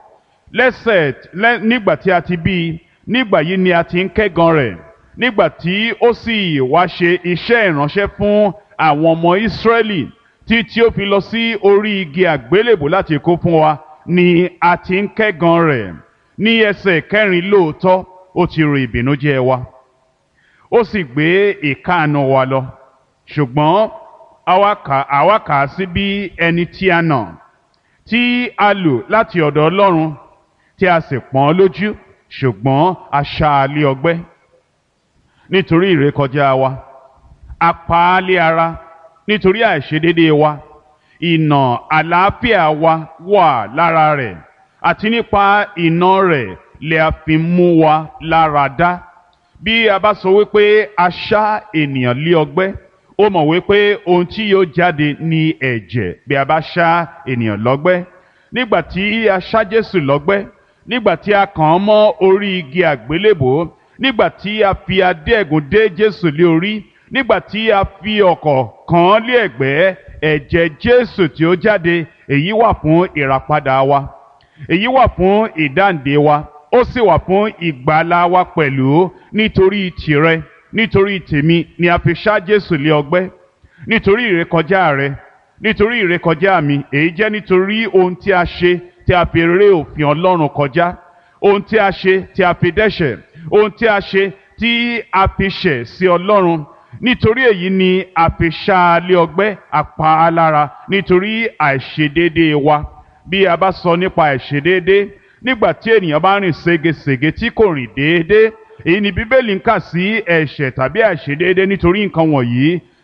nígbà tí a ti bí i, nígbà yìí ni a ti ń kẹ́gan rẹ̀. Nígbà tí ó sì wá ṣe iṣẹ́ ìránṣẹ́ fún àwọn ọmọ Ísírẹ́lì tí ó fi lọ sí orí igi àgbélébù láti kú fún wa, ni a ti ń kẹ́gan rẹ̀. Ní ẹsẹ̀ kẹrin lóòótọ́ ó ti rò ìbìnújẹ́ wa, ó sì gbé ìkáàánú wa lọ, ṣùgbọ́n àwa kà á sí bí ẹni tí a nà, tí a lù láti ọ̀dọ̀ Ọlọ́run, tí a sì pọ́n lójú, ṣùgbọ́n a ṣá a lé ọgbẹ́ nítorí ìrékọjá wa, a pa á lé ara nítorí àìṣedéédéé wa. Ìnà àlàáfíà wa wà lára rẹ̀, àti nípa ìnà rẹ̀ lè a fi mú wa lára dá. Bí a bá sọ wípé a ṣá ènìyàn lé ọgbẹ́, ó mọ̀ wípé ohun tí yóò jáde ní ẹ̀jẹ̀ bí a bá ṣá ènìyàn lọ́gbẹ́. Nígbà tí a ṣá Jésù lọ́gbẹ́, nígbà tí a kàn án mọ́ orí igi àgbélébò, nígbà tí a fi adé ẹ̀gún dé Jésù lé orí, nígbà tí a fi ọ̀kọ̀ kàn án lé ẹ̀gbẹ́, ẹ̀jẹ̀ Jésù tí ó jáde, èyí wà fún ìràpadà wa, èyí wà fún ìdáǹdè wa, ó sì wà fún ìgbàlà wa pẹ̀lú. Nítorí tìrẹ, nítorí tèmi ni a fi ṣá Jésù lé ọgbẹ́, nítorí ìrékọjá rẹ, nítorí ìrékọjá mi. Èyí jẹ́ nítorí ohun tí a ṣe tí a fi ré òfin Ọlọ́run kọjá, ohun tí a ṣe tí a fi dẹ́ṣẹ̀, ohun tí a ṣe tí a fi ṣẹ̀ sí Ọlọ́run. Nítorí èyí ni a fi ṣá a lé ọgbẹ́, a pa á lára nítorí àìṣedéédéé wa. Bí a bá sọ nípa àìṣedéédéé, nígbà tí ènìyàn bá rìn ségesège tí kò rìn déédéé, èyí ni Bíbélì ń kà sí ẹ̀ṣẹ̀ tàbí àìṣedéédéé. Nítorí nǹkan wọ̀nyí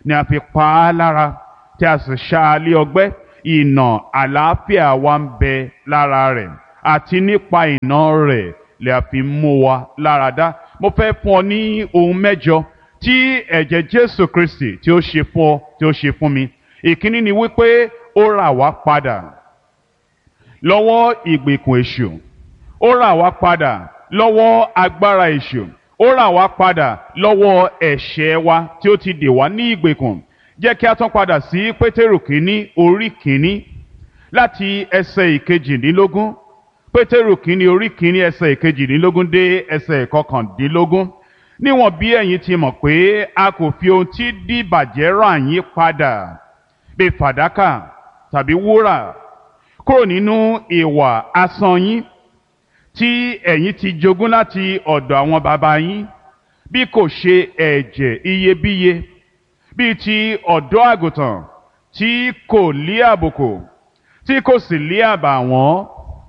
ni a fi pa á lára tí a sì ṣá a lé ọgbẹ́, ìnà àlàáfíà wa ń bẹ lára rẹ̀, àti nípa ìnà rẹ̀ lè a fi mú wa lára dá. Mo fẹ́ fún ọ ní ohun mẹ́jọ tí ẹ̀jẹ̀ Jésù Kristi tí ó ṣe fún ọ, tí ó ṣe fún mi. Ìkíní ni wípé ó rà wá padà lọ́wọ́ ìgbèkùn èṣù. Ó rà wá padà lọ́wọ́ agbára èṣù. Ó rà wá padà lọ́wọ́ ẹ̀ṣẹ̀ wa tí ó ti dè wá ní ìgbèkùn. Jẹ́ kí a tún padà sí Pétérù kínní orí kínní láti ẹsẹ̀ ìkejìdínlógún. Pétérù kínní orí kínní ẹsẹ̀ ìkejìdínlógún dé ẹsẹ̀ ìkọkàndínlógún. Níwọ̀n bí ẹ̀yin ti mọ̀ pé a kò fi ohun tí dìbàjẹ́ rà yín padà bí fàdákà tàbí wúrà kúrò nínú ìwà asán yín tí ẹ̀yin ti jogún láti ọ̀dọ̀ àwọn baba yín, bí kò ṣe ẹ̀jẹ̀ iyebíye bíi ti ọ̀dọ́ àgùntàn tí kò lé àbùkù tí kò sì lé àbàwọ́n,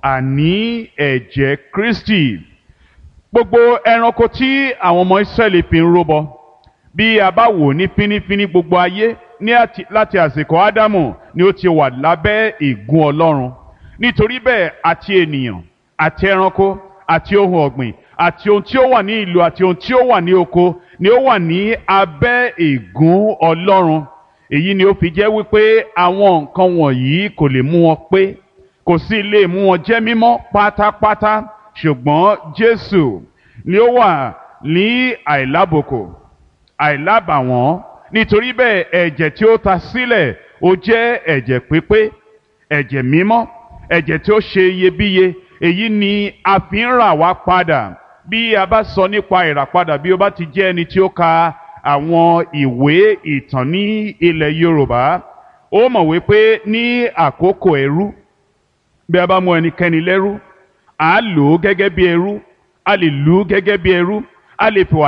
àní ẹ̀jẹ̀ Kristi. Gbogbo ẹranko tí àwọn ọmọ Ísírẹ́lì fi ń rúbọ, bí a bá wò ní fínífíní, gbogbo ayé láti àsìkò Ádámù ni ó ti wà lábẹ́ ègún Ọlọ́run. Nítorí bẹ́ẹ̀ àti ènìyàn àti ẹranko àti ohun ọ̀gbìn àti ohun tí ó wà ní ìlú àti ohun tí ó wà ní oko ni ó wà ní abẹ́ ègún Ọlọ́run. Èyí ni ó fi jẹ́ wípé àwọn nǹkan wọ̀nyí kò lè mú wọn pé, kò sì lè mú wọn jẹ́ mímọ́ pátápátá. Ṣùgbọ́n Jésù ni ó wà ní àìlábùkù, àìlábàwọ́n. Nítorí bẹ́ẹ̀ ẹ̀jẹ̀ tí ó ta sílẹ̀ ó jẹ́ ẹ̀jẹ̀ pípé, ẹ̀jẹ̀ mímọ́, ẹ̀jẹ̀ tí ó ṣe iyebíye. Èyí ni a fi ń rà wá padà. Bí a bá sọ nípa ìràpadà, bí ó bá ti jẹ́ ẹni tí ó ka àwọn ìwé ìtàn ní ilẹ̀ Yorùbá, ó mọ̀ wípé ní àkókò ẹrú, bí a bá mú ẹnikẹ́ni lẹ́rú, a lò ó gẹ́gẹ́ bí ẹrú, a lè lù ú gẹ́gẹ́ bí ẹrú, a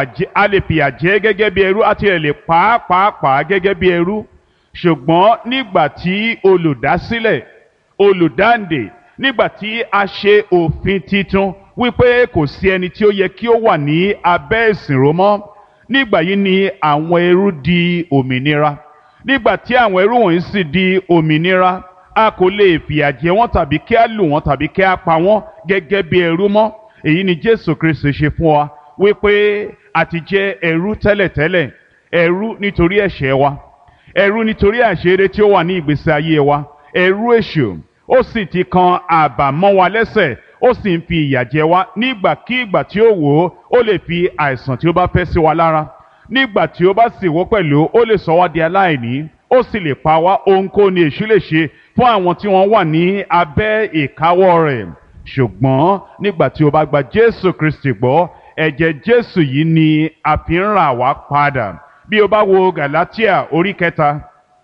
lè fìyà jẹ gẹ́gẹ́ bí ẹrú, àti ẹ̀ lè pàápàá gẹ́gẹ́ bí ẹrú. Ṣùgbọ́n nígbà tí olùdásílẹ̀, olùdáǹdè, nígbà tí a ṣe òfin titun wípé kò sí ẹni tí ó yẹ kí ó wà ní abẹ́ ìsìnró mọ́, nígbà yìí ni àwọn ẹrú di òmìnira. Nígbà tí àwọn ẹrú wọ̀nyí sì di òmìnira, a kò lè fìyà jẹ wọ́n tàbí kí a lù wọ́n tàbí kí a pa wọ́n gẹ́gẹ́ bí ẹrú mọ́. Èyí ni Jésù Kristi ṣe fún wa, wípé a ti jẹ́ ẹrú tẹ́lẹ̀tẹ́lẹ̀, ẹrú nítorí ẹ̀ṣẹ̀ wa, ẹrú nítorí àṣírí tí ó wà ní ìgbésí ayé wa, ẹrú èṣù. Ó sì ti kan àbàmọ́ wa lẹ́sẹ̀, ó sì ń fi ìyà jẹ wá. Nígbàkígbà tí ó wò ó lè fi àìsàn tí ó bá fẹ́ sí wa lára. Nígbà tí ó bá sì wò pẹ̀lú, ó lè sọ wá di aláìní, ó sì lè pa wá. Ohunkóhun ni èṣù lè ṣe fún àwọn tí wọ́n wà ní abẹ́ ìkáwọ́ rẹ̀. Ṣùgbọ́n nígbà tí o bá gba Jésù Kristi gbọ́, ẹ̀jẹ̀ Jésù yìí ni a fi ń rà wá padà. Bí o bá wo Gàlátíà orí 3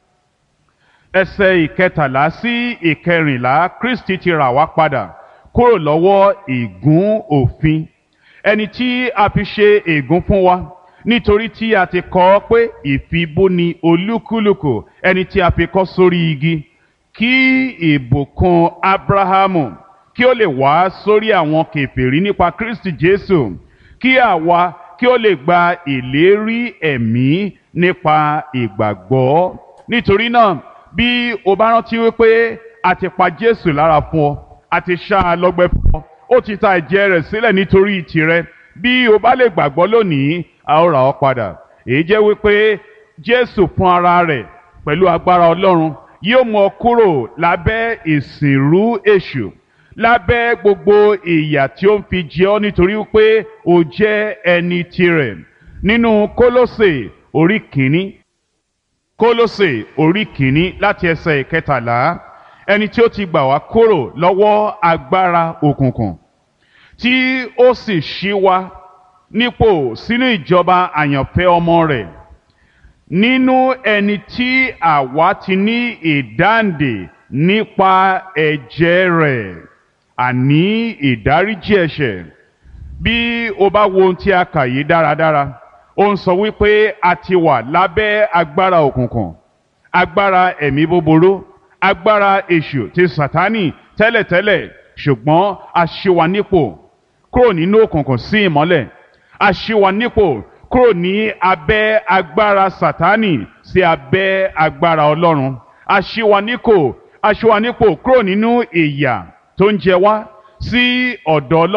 ẹsẹ̀ 13 sí 14, Kristi ti rà wá padà kúrò lọ́wọ́ ègún òfin, ẹni tí a fi ṣe ègún fún wa, nítorí tí a ti kọ ọ́ pé ìfibú ni olúkúlùkù ẹni tí a fi kọ́ sórí igi, kí ìbùkún Ábúráhámù kí ó lè wá sórí àwọn kèfèrí nípa Kristi Jésù, kí àwa kí ó lè gba ìlérí ẹ̀mí nípa ìgbàgbọ́. Nítorí náà, bí o bá rántí wípé a ti pa Jésù lára fún ọ, a ti ṣá a lọ́gbẹ́ fún ọ, ó ti ta ẹ̀jẹ̀ rẹ̀ sílẹ̀ nítorí tìrẹ. Bí o bá lè gbàgbọ́ lónìí, a ó rà ọ́ padà. Èyí jẹ́ wípé Jésù fún ara rẹ̀ pẹ̀lú agbára Ọlọ́run yóò mú ọ kúrò lábẹ́ ìsìnrú èṣù, lábẹ́ gbogbo ìyà tí ó ń fi jẹ ọ́ nítorí wípé o jẹ́ ẹni tirẹ̀. Nínú Kólósè orí 1, Kólósè orí 1 láti ẹsẹ̀ 13, ẹni tí ó ti gbà wá kúrò lọ́wọ́ agbára òkùnkùn, tí ó sì ṣí wa nípò sínú ìjọba àyànfẹ́ ọmọ rẹ̀, nínú ẹni tí àwa ti ní ìdáǹdè nípa ẹ̀jẹ̀ rẹ̀, àní ìdáríjì ẹ̀ṣẹ̀. Bí o bá wo ohun tí a kà yìí dáradára, ó ń sọ wípé a ti wà lábẹ́ agbára òkùnkùn, agbára ẹ̀mí búburú, agbára èṣù ti Sátánì tẹ́lẹ̀tẹ́lẹ̀. Ṣùgbọ́n a ṣí wa nípò kúrò nínú òkùnkùn sí ìmọ́lẹ̀, a ṣí wa nípò kúrò ní abẹ́ agbára Sátánì sí abẹ́ agbára Ọlọ́run. A ṣí wa nípò kúrò nínú ìyà tó ń jẹ wá sí ọ̀dọ̀ Ọlọ́run.